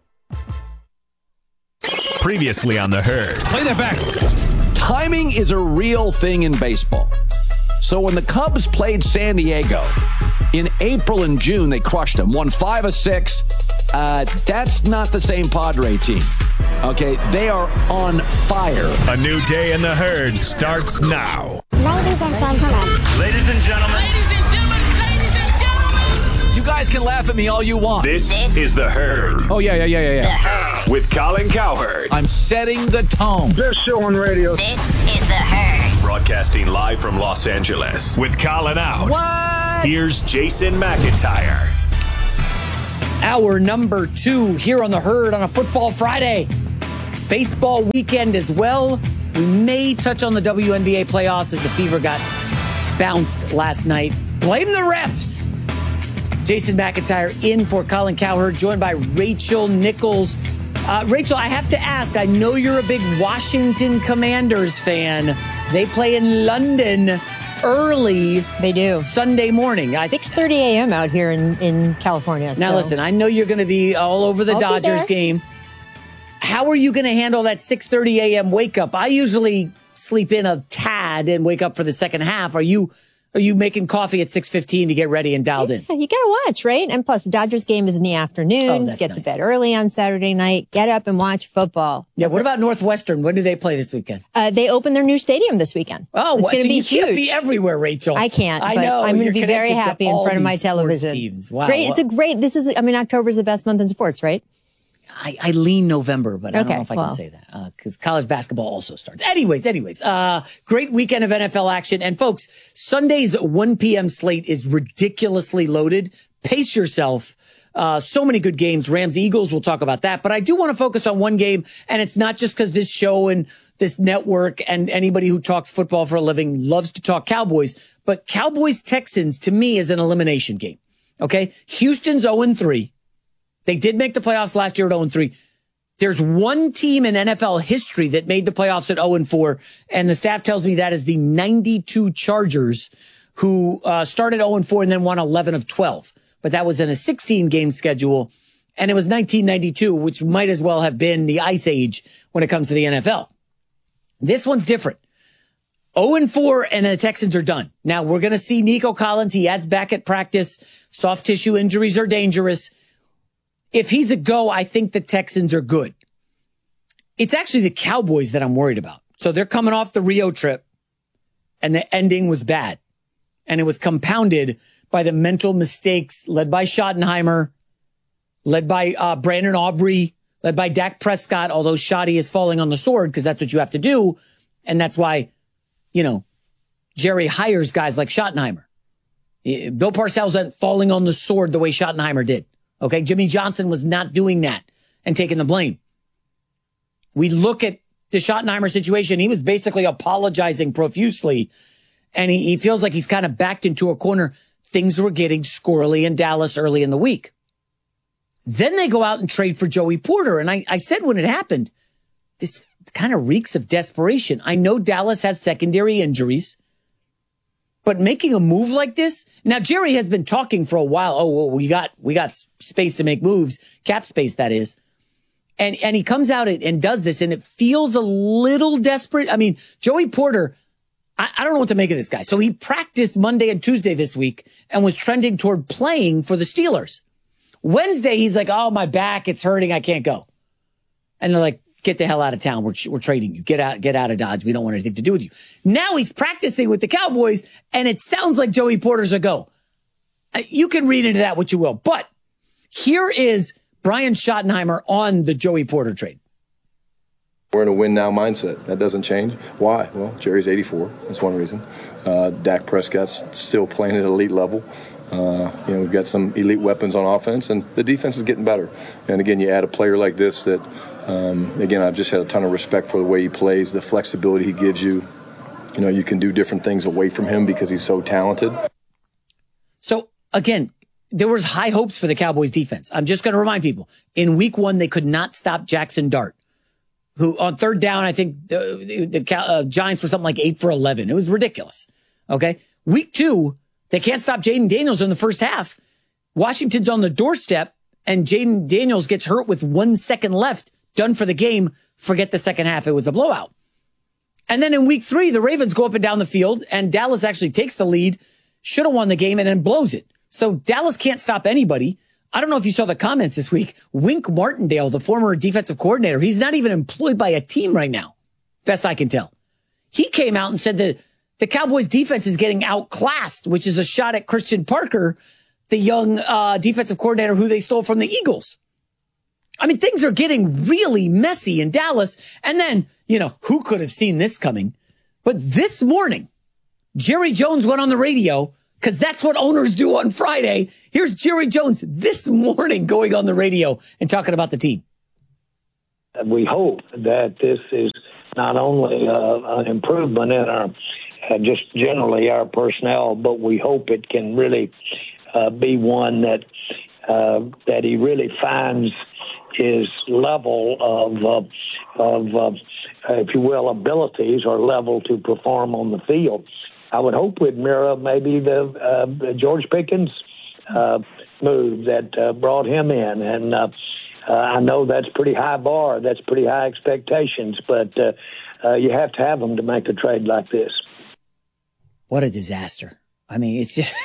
Previously on The Herd. Play that back. Timing is a real thing in baseball. So when the Cubs played San Diego in April and June, they crushed them, won five of six. Uh, that's not the same Padre team. Okay, they are on fire. A new day in The Herd starts now. Ladies and gentlemen. Ladies and gentlemen. Ladies and gentlemen. Ladies and gentlemen. You guys can laugh at me all you want. This, this is The Herd. Oh, yeah, yeah, yeah, yeah, yeah. With Colin Cowherd. I'm setting the tone. Best show on radio. This is The Herd. Broadcasting live from Los Angeles. With Colin out. What? Here's Jason McIntyre. Hour number two here on The Herd on a Football Friday. Baseball weekend as well. We may touch on the W N B A playoffs as the Fever got bounced last night. Blame the refs. Jason McIntyre in for Colin Cowherd, joined by Rachel Nichols. Uh, Rachel, I have to ask, I know you're a big Washington Commanders fan. They play in London early. They do. Sunday morning. six thirty a.m. out here in, in California. Now, so. listen, I know you're going to be all over the I'll Dodgers game. How are you going to handle that six thirty a.m. wake up? I usually sleep in a tad and wake up for the second half. Are you are you making coffee at six fifteen to get ready and dialed in? Yeah, you got to watch, right? And plus, the Dodgers game is in the afternoon. Oh, that's get nice. to bed early on Saturday night. Get up and watch football. Yeah, That's what it. about Northwestern? When do they play this weekend? Uh, they open their new stadium this weekend. Oh, it's what? going to So be you huge. can't be everywhere, Rachel. I can't. I but know. I'm going You're to be very connected to happy in all front of my these sports television. teams. Wow. Great. It's a great. This is. I mean, October is the best month in sports, right? I, I lean November, but I don't Okay, know if I well. can say that because uh, college basketball also starts. Anyways, anyways, uh, great weekend of N F L action. And folks, Sunday's one p.m. slate is ridiculously loaded. Pace yourself. Uh, so many good games. Rams, Eagles, we'll talk about that. But I do want to focus on one game, and it's not just because this show and this network and anybody who talks football for a living loves to talk Cowboys, but Cowboys-Texans, to me, is an elimination game. Okay? Houston's oh and three. They did make the playoffs last year at oh and three. There's one team in N F L history that made the playoffs at oh and four, and the staff tells me that is the ninety-two Chargers, who uh, started oh and four and then won eleven of twelve. But that was in a sixteen-game schedule, and it was nineteen ninety-two, which might as well have been the Ice Age when it comes to the N F L. This one's different. oh and four, and the Texans are done. Now, we're going to see Nico Collins. He has back at practice. Soft tissue injuries are dangerous. If he's a go, I think the Texans are good. It's actually the Cowboys that I'm worried about. So they're coming off the Rio trip, and the ending was bad. And it was compounded by the mental mistakes led by Schottenheimer, led by uh, Brandon Aubrey, led by Dak Prescott, although Shoddy is falling on the sword because that's what you have to do. And that's why, you know, Jerry hires guys like Schottenheimer. Bill Parcells isn't falling on the sword the way Schottenheimer did. Okay, Jimmy Johnson was not doing that and taking the blame. We look at the Schottenheimer situation. He was basically apologizing profusely, and he, he feels like he's kind of backed into a corner. Things were getting squirrely in Dallas early in the week. Then they go out and trade for Joey Porter. And I, I said when it happened, this kind of reeks of desperation. I know Dallas has secondary injuries, but making a move like this, now Jerry has been talking for a while. Oh, well, we got we got space to make moves, cap space that is, and and he comes out and does this, and it feels a little desperate. I mean, Joey Porter, I, I don't know what to make of this guy. So he practiced Monday and Tuesday this week and was trending toward playing for the Steelers. Wednesday, he's like, "Oh, my back, it's hurting, I can't go," and they're like, "Get the hell out of town. We're, we're trading you. Get out, get out of Dodge. We don't want anything to do with you." Now he's practicing with the Cowboys, and it sounds like Joey Porter's a go. You can read into that what you will. But here is Brian Schottenheimer on the Joey Porter trade. We're in a win now mindset. That doesn't change. Why? Well, Jerry's eighty-four. That's one reason. Uh, Dak Prescott's still playing at elite level. Uh, you know, we've got some elite weapons on offense, and the defense is getting better. And again, you add a player like this that, um, again, I've just had a ton of respect for the way he plays, the flexibility he gives you. You know, you can do different things away from him because he's so talented. So, again, there was high hopes for the Cowboys defense. I'm just going to remind people, in week one, they could not stop Jackson Dart, who on third down, I think the, the, the uh, Giants were something like eight for eleven. It was ridiculous. Okay. Week two, they can't stop Jaden Daniels in the first half. Washington's on the doorstep, and Jaden Daniels gets hurt with one second left. Done for the game. Forget the second half. It was a blowout. And then in week three, the Ravens go up and down the field, and Dallas actually takes the lead, should have won the game, and then blows it. So Dallas can't stop anybody. I don't know if you saw the comments this week. Wink Martindale, the former defensive coordinator, he's not even employed by a team right now, best I can tell. He came out and said that the Cowboys defense is getting outclassed, which is a shot at Christian Parker, the young uh, defensive coordinator who they stole from the Eagles. I mean, things are getting really messy in Dallas. And then, you know, who could have seen this coming? But this morning, Jerry Jones went on the radio, because that's what owners do on Friday. Here's Jerry Jones this morning going on the radio and talking about the team. We hope that this is not only uh, an improvement in our uh, just generally our personnel, but we hope it can really uh, be one that uh, that he really finds his level of uh, of uh, if you will abilities or level to perform on the field. I would hope we'd mirror maybe the, uh, the George Pickens uh, move that uh, brought him in. And uh, uh, I know that's pretty high bar. That's pretty high expectations. But uh, uh, you have to have them to make a trade like this. What a disaster. I mean, it's just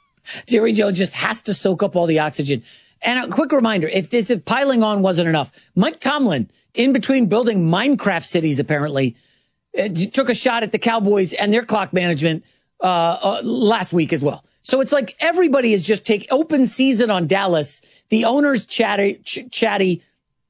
Jerry Jones just has to soak up all the oxygen. And a quick reminder, if this if piling on wasn't enough, Mike Tomlin, in between building Minecraft cities, apparently, took a shot at the Cowboys and their clock management uh, uh, last week as well. So it's like everybody is just take open season on Dallas. The owner's chatty, ch- chatty.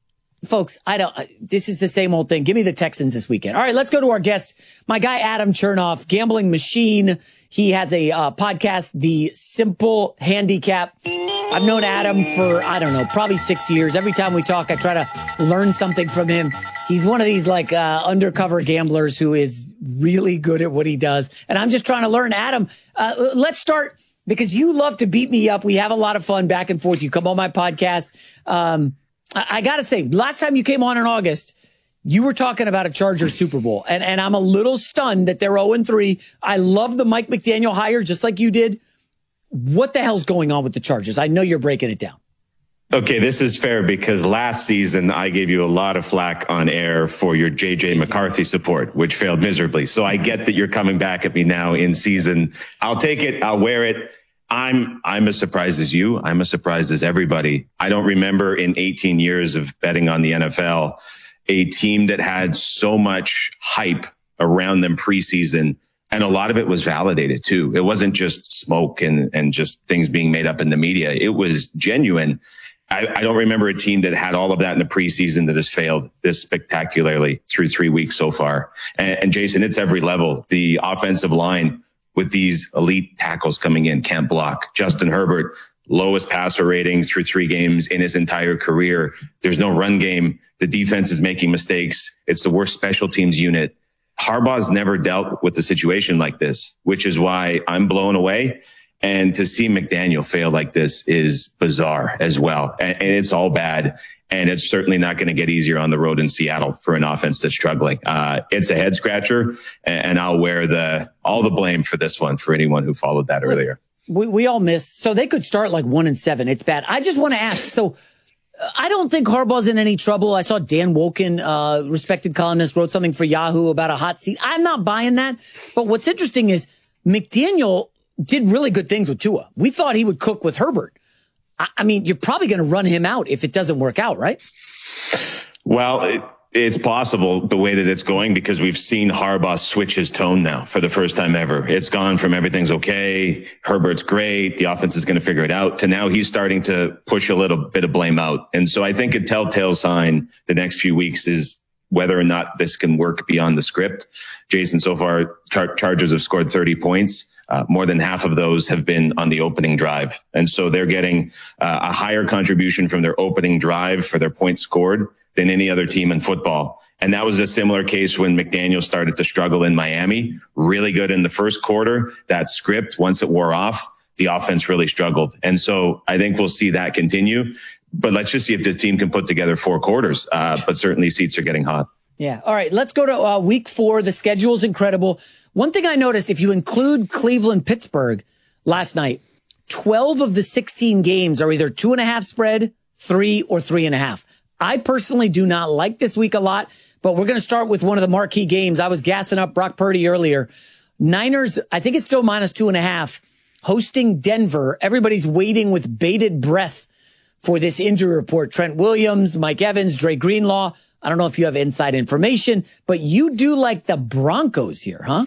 Folks, I don't. This is the same old thing. Give me the Texans this weekend. All right, let's go to our guest, my guy Adam Chernoff, gambling machine. He has a uh, podcast, The Simple Handicap. I've known Adam for, I don't know, probably six years. Every time we talk, I try to learn something from him. He's one of these like uh, undercover gamblers who is really good at what he does. And I'm just trying to learn. Adam, uh, let's start because you love to beat me up. We have a lot of fun back and forth. You come on my podcast. Um, I, I got to say, last time you came on in August, you were talking about a Chargers Super Bowl. And, and I'm a little stunned that they're oh and three. I love the Mike McDaniel hire, just like you did. What the hell's going on with the Chargers? I know you're breaking it down. Okay, this is fair because last season I gave you a lot of flack on air for your J J McCarthy support, which failed miserably. So I get that you're coming back at me now in season. I'll take it. I'll wear it. I'm, I'm as surprised as you. I'm as surprised as everybody. I don't remember in eighteen years of betting on the N F L, a team that had so much hype around them preseason. And a lot of it was validated too. It wasn't just smoke and, and just things being made up in the media. It was genuine. I, I don't remember a team that had all of that in the preseason that has failed this spectacularly through three weeks so far. And, and Jason, it's every level. The offensive line with these elite tackles coming in can't block. Justin Herbert, lowest passer rating through three games in his entire career. There's no run game. The defense is making mistakes. It's the worst special teams unit. Harbaugh's never dealt with a situation like this, which is why I'm blown away. And to see McDaniel fail like this is bizarre as well. And, and it's all bad. And it's certainly not going to get easier on the road in Seattle for an offense that's struggling. Uh, it's a head scratcher, and, and I'll wear the all the blame for this one for anyone who followed that Listen, earlier. We, we all miss. So they could start like one and seven. It's bad. I just want to ask. So I don't think Harbaugh's in any trouble. I saw Dan Wolken, uh, respected columnist, wrote something for Yahoo about a hot seat. I'm not buying that. But what's interesting is McDaniel did really good things with Tua. We thought he would cook with Herbert. I, I mean, you're probably going to run him out if it doesn't work out, right? Well, it, it's possible the way that it's going because we've seen Harbaugh switch his tone now for the first time ever. It's gone from everything's okay, Herbert's great, the offense is going to figure it out, to now he's starting to push a little bit of blame out. And so I think a telltale sign the next few weeks is whether or not this can work beyond the script. Jason, so far, Char- Chargers have scored thirty points. Uh, more than half of those have been on the opening drive. And so they're getting uh, a higher contribution from their opening drive for their points scored than any other team in football. And that was a similar case when McDaniel started to struggle in Miami. Really good in the first quarter. That script, once it wore off, the offense really struggled. And so I think we'll see that continue. But let's just see if the team can put together four quarters. Uh, but certainly seats are getting hot. Yeah. All right. Let's go to uh, week four. The schedule's incredible. One thing I noticed, if you include Cleveland, Pittsburgh last night, twelve of the sixteen games are either two and a half spread, three or three and a half. I personally do not like this week a lot, but we're going to start with one of the marquee games. I was gassing up Brock Purdy earlier. Niners, I think it's still minus two and a half, hosting Denver. Everybody's waiting with bated breath for this injury report. Trent Williams, Mike Evans, Dre Greenlaw. I don't know if you have inside information, but you do like the Broncos here, huh?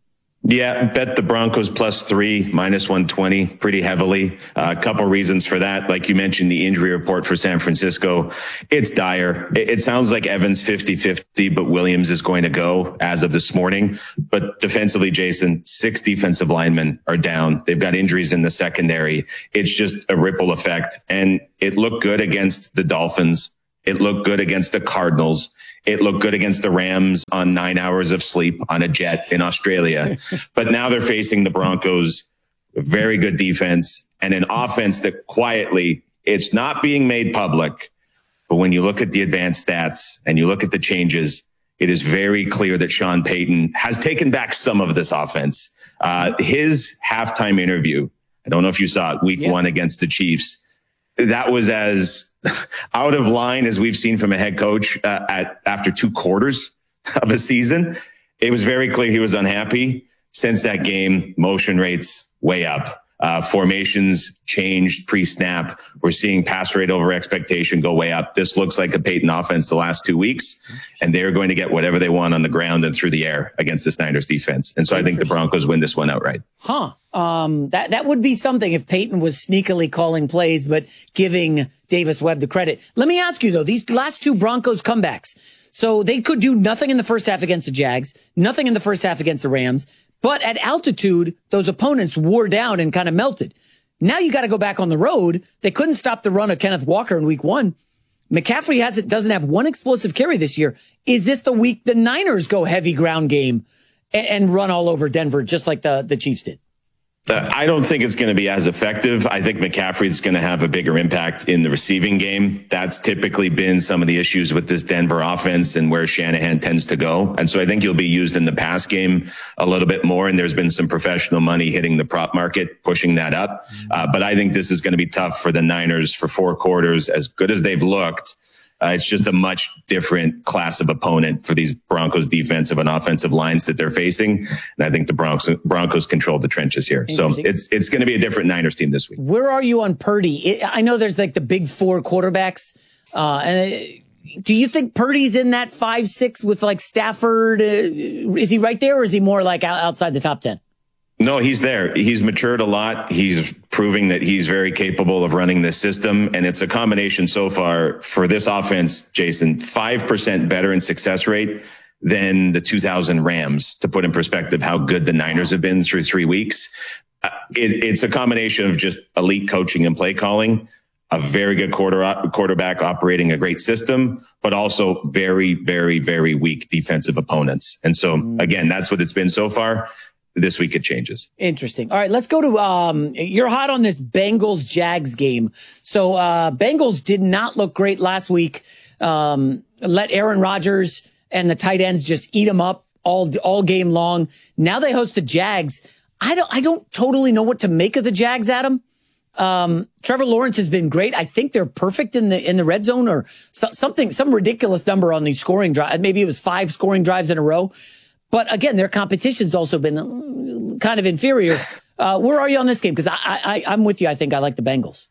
Yeah, bet the Broncos plus three, minus one twenty, pretty heavily. Uh, a couple reasons for that. Like you mentioned, the injury report for San Francisco, it's dire. It, it sounds like Evans fifty-fifty, but Williams is going to go as of this morning. But defensively, Jason, six defensive linemen are down. They've got injuries in the secondary. It's just a ripple effect. And it looked good against the Dolphins. It looked good against the Cardinals. It looked good against the Rams on nine hours of sleep on a jet in Australia. But now they're facing the Broncos, a very good defense and an offense that quietly, it's not being made public. But when you look at the advanced stats and you look at the changes, it is very clear that Sean Payton has taken back some of this offense. Uh, his halftime interview, I don't know if you saw it, week yeah. one against the Chiefs, that was as out of line as we've seen from a head coach uh, at after two quarters of a season. It was very clear he was unhappy. Since that game, motion rates way up. Uh, formations changed pre-snap. We're seeing pass rate over expectation go way up. This looks like a Peyton offense the last two weeks, and they're going to get whatever they want on the ground and through the air against the Niners defense. And so I think the Broncos win this one outright. Huh. Um, that, that would be something if Peyton was sneakily calling plays, but giving Davis Webb the credit. Let me ask you though, these last two Broncos comebacks. So they could do nothing in the first half against the Jags, nothing in the first half against the Rams. But at altitude, those opponents wore down and kind of melted. Now you got to go back on the road. They couldn't stop the run of Kenneth Walker in week one. McCaffrey hasn't, doesn't have one explosive carry this year. Is this the week the Niners go heavy ground game and, and run all over Denver just like the, the Chiefs did? Uh, I don't think it's going to be as effective. I think McCaffrey's going to have a bigger impact in the receiving game. That's typically been some of the issues with this Denver offense and where Shanahan tends to go. And so I think he'll be used in the pass game a little bit more. And there's been some professional money hitting the prop market, pushing that up. Uh, but I think this is going to be tough for the Niners for four quarters. As good as they've looked, Uh, it's just a much different class of opponent for these Broncos defensive and offensive lines that they're facing. And I think the Broncos, Broncos controlled the trenches here. So it's, it's going to be a different Niners team this week. Where are you on Purdy? I know there's like the big four quarterbacks. Uh, and do you think Purdy's in that five, six with like Stafford? Uh, is he right there or is he more like outside the top ten? No, he's there. He's matured a lot. He's proving that he's very capable of running this system. And it's a combination so far for this offense, Jason, five percent better in success rate than the two thousand Rams, to put in perspective how good the Niners have been through three weeks. Uh, it, it's a combination of just elite coaching and play calling, a very good quarter, quarterback operating a great system, but also very, very, very weak defensive opponents. And so, again, that's what it's been so far. This week it changes. Interesting. All right, let's go to, um, you're hot on this Bengals Jags game. So, uh, Bengals did not look great last week. Um, let Aaron Rodgers and the tight ends just eat them up all, all game long. Now they host the Jags. I don't, I don't totally know what to make of the Jags, Adam. Um, Trevor Lawrence has been great. I think they're perfect in the, in the red zone or so, something, some ridiculous number on these scoring drives. Maybe it was five scoring drives in a row. But again, their competition's also been kind of inferior. Uh, where are you on this game? Because I, I, I'm with you. I think I like the Bengals.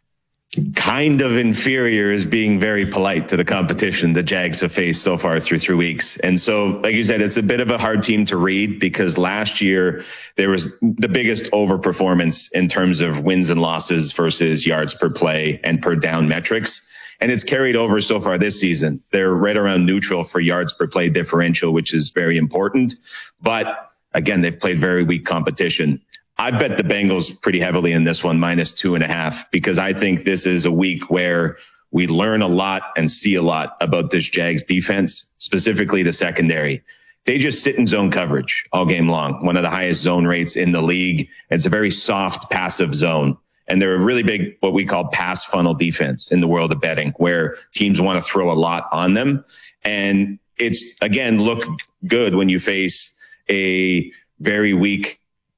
Kind of inferior is being very polite to the competition the Jags have faced so far through three weeks. And so, like you said, it's a bit of a hard team to read because last year there was the biggest overperformance in terms of wins and losses versus yards per play and per down metrics. And it's carried over so far this season. They're right around neutral for yards per play differential, which is very important. But again, they've played very weak competition. I bet the Bengals pretty heavily in this one, minus two and a half, because I think this is a week where we learn a lot and see a lot about this Jags defense, specifically the secondary. They just sit in zone coverage all game long, one of the highest zone rates in the league. It's a very soft, passive zone. And they're a really big, what we call pass funnel defense in the world of betting, where teams want to throw a lot on them. And it's, again, look good when you face a very weak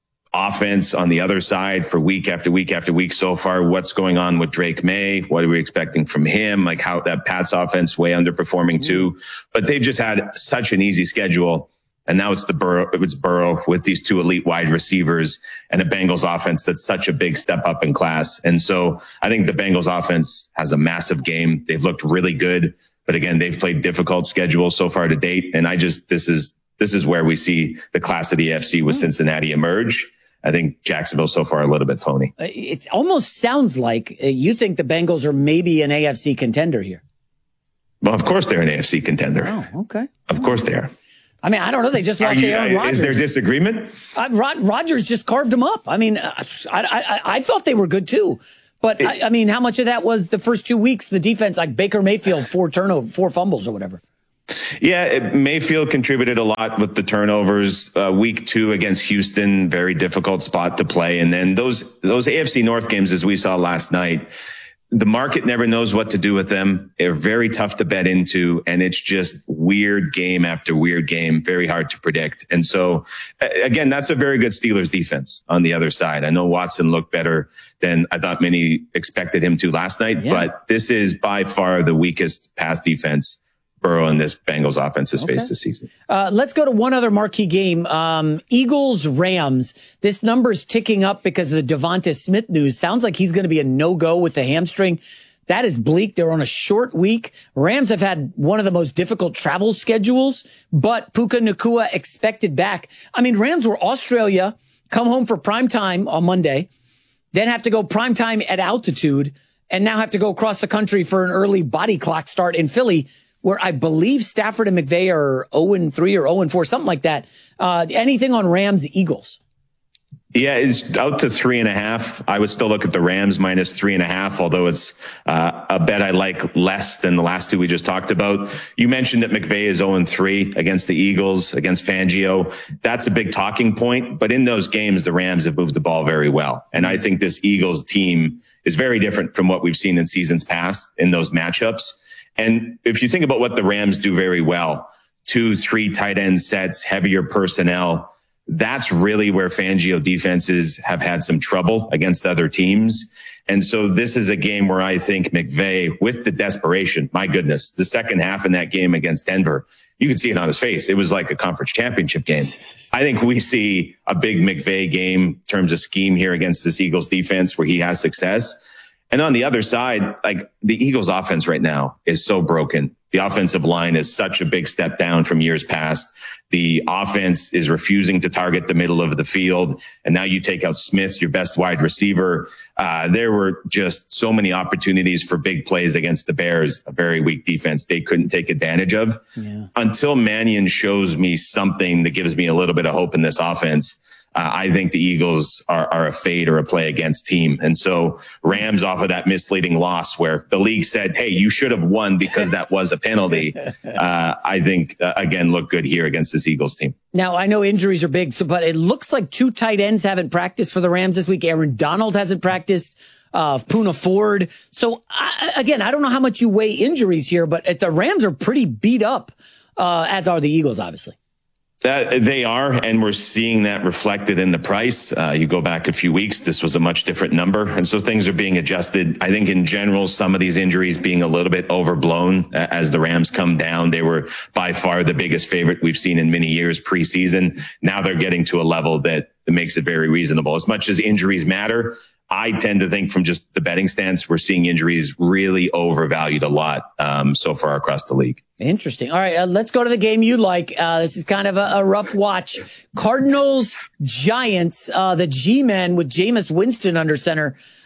offense on the other side for week after week after week so far. What's going on with Drake May? What are we expecting from him? Like how that Pats offense way underperforming too. But they've just had such an easy schedule. And now it's the Burrow, it's Burrow with these two elite wide receivers and a Bengals offense that's such a big step up in class. And so I think the Bengals offense has a massive game. They've looked really good, but again, they've played difficult schedules so far to date. And I just, this is, this is where we see the class of the A F C with Cincinnati emerge. I think Jacksonville so far a little bit phony. It almost sounds like you think the Bengals are maybe an A F C contender here. Well, of course they're an A F C contender. Oh, okay. Of course they are. I mean, I don't know. They just lost you, to Aaron Rodgers. Is there disagreement? Uh, Rod, Rodgers just carved them up. I mean, I, I, I thought they were good too. But, it, I, I mean, how much of that was the first two weeks, the defense, like Baker Mayfield, four turnover, four fumbles or whatever? Yeah, it, Mayfield contributed a lot with the turnovers. Uh, week two against Houston, very difficult spot to play. And then those those A F C North games, as we saw last night, the market never knows what to do with them. They're very tough to bet into, and it's just weird game after weird game, very hard to predict. And so, again, that's a very good Steelers defense on the other side. I know Watson looked better than I thought many expected him to last night, yeah. But this is by far the weakest pass defense Burrow and this Bengals offense has okay. faced this season. Uh, let's go to one other marquee game. Um, Eagles Rams. This number is ticking up because of the Devonta Smith news. Sounds like he's going to be a no-go with the hamstring. That is bleak. They're on a short week. Rams have had one of the most difficult travel schedules, but Puka Nacua expected back. I mean, Rams were Australia, come home for prime time on Monday, then have to go prime time at altitude, and now have to go across the country for an early body clock start in Philly, where I believe Stafford and McVay are oh and three or oh and four, something like that. Uh, anything on Rams, Eagles? Yeah, it's out to three and a half. I would still look at the Rams minus three and a half, although it's uh, a bet I like less than the last two we just talked about. You mentioned that McVay is oh and three against the Eagles, against Fangio. That's a big talking point. But in those games, the Rams have moved the ball very well. And I think this Eagles team is very different from what we've seen in seasons past in those matchups. And if you think about what the Rams do very well, two, three tight end sets, heavier personnel, that's really where Fangio defenses have had some trouble against other teams. And so this is a game where I think McVay, with the desperation, my goodness, the second half in that game against Denver, you could see it on his face. It was like a conference championship game. I think we see a big McVay game in terms of scheme here against this Eagles defense where he has success. And on the other side, like the Eagles offense right now is so broken. The offensive line is such a big step down from years past. The offense is refusing to target the middle of the field. And now you take out Smith, your best wide receiver. Uh, there were just so many opportunities for big plays against the Bears, a very weak defense they couldn't take advantage of. Yeah. Until Mannion shows me something that gives me a little bit of hope in this offense, Uh, I think the Eagles are, are a fade or a play against team. And so Rams off of that misleading loss where the league said, hey, you should have won because that was a penalty. Uh, I think, uh, again, look good here against this Eagles team. Now, I know injuries are big, so but it looks like two tight ends haven't practiced for the Rams this week. Aaron Donald hasn't practiced. Uh, Poona Ford. So I, again, I don't know how much you weigh injuries here, but the Rams are pretty beat up, uh, as are the Eagles, obviously. That they are, and we're seeing that reflected in the price. Uh, you go back a few weeks, this was a much different number. And so things are being adjusted. I think in general, some of these injuries being a little bit overblown as the Rams come down. They were by far the biggest favorite we've seen in many years preseason. Now they're getting to a level that makes it very reasonable. As much as injuries matter, I tend to think from just the betting stance, we're seeing injuries really overvalued a lot um, so far across the league. Interesting. All right, uh, let's go to the game you like. Uh, this is kind of a, a rough watch. Cardinals, Giants, uh, the G-Men with Jameis Winston under center.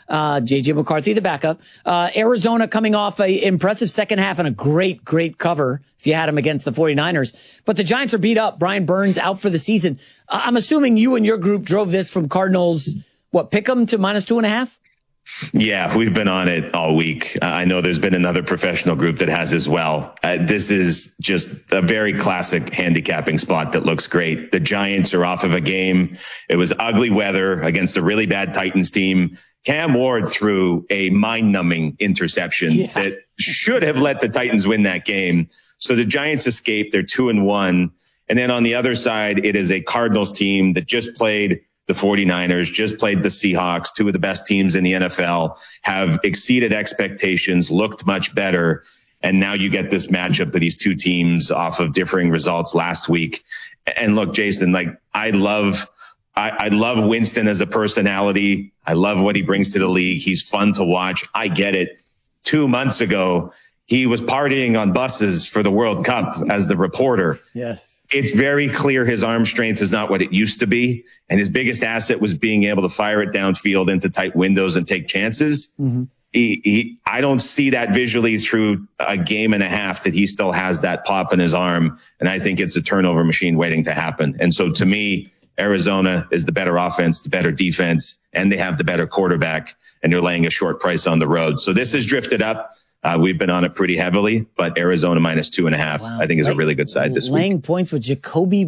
Uh, J J McCarthy, the backup. Uh, Arizona coming off a impressive second half and a great, great cover if you had him against the 49ers. But the Giants are beat up. Brian Burns out for the season. Uh, I'm assuming you and your group drove this from Cardinals, what, pick 'em to minus two and a half? Yeah, we've been on it all week. Uh, I know there's been another professional group that has as well. Uh, this is just a very classic handicapping spot that looks great. The Giants are off of a game. It was ugly weather against a really bad Titans team. Cam Ward threw a mind-numbing interception yeah. that should have let the Titans win that game. So the Giants escaped. They're two and one. And then on the other side, it is a Cardinals team that just played the 49ers, just played the Seahawks, two of the best teams in the N F L, have exceeded expectations, looked much better. And now you get this matchup of these two teams off of differing results last week. And look, Jason, like I love, I, I love Winston as a personality. I love what he brings to the league. He's fun to watch. I get it. Two months ago, he was partying on buses for the World Cup as the reporter. Yes. It's very clear his arm strength is not what it used to be. And his biggest asset was being able to fire it downfield into tight windows and take chances. Mm-hmm. He, he, I don't see that visually through a game and a half that he still has that pop in his arm. And I think it's a turnover machine waiting to happen. And so to me, Arizona is the better offense, the better defense, and they have the better quarterback, and they're laying a short price on the road. So this has drifted up. Uh, we've been on it pretty heavily, but Arizona minus two and a half, wow. I think is a really good side this Laying week. Points with Jacoby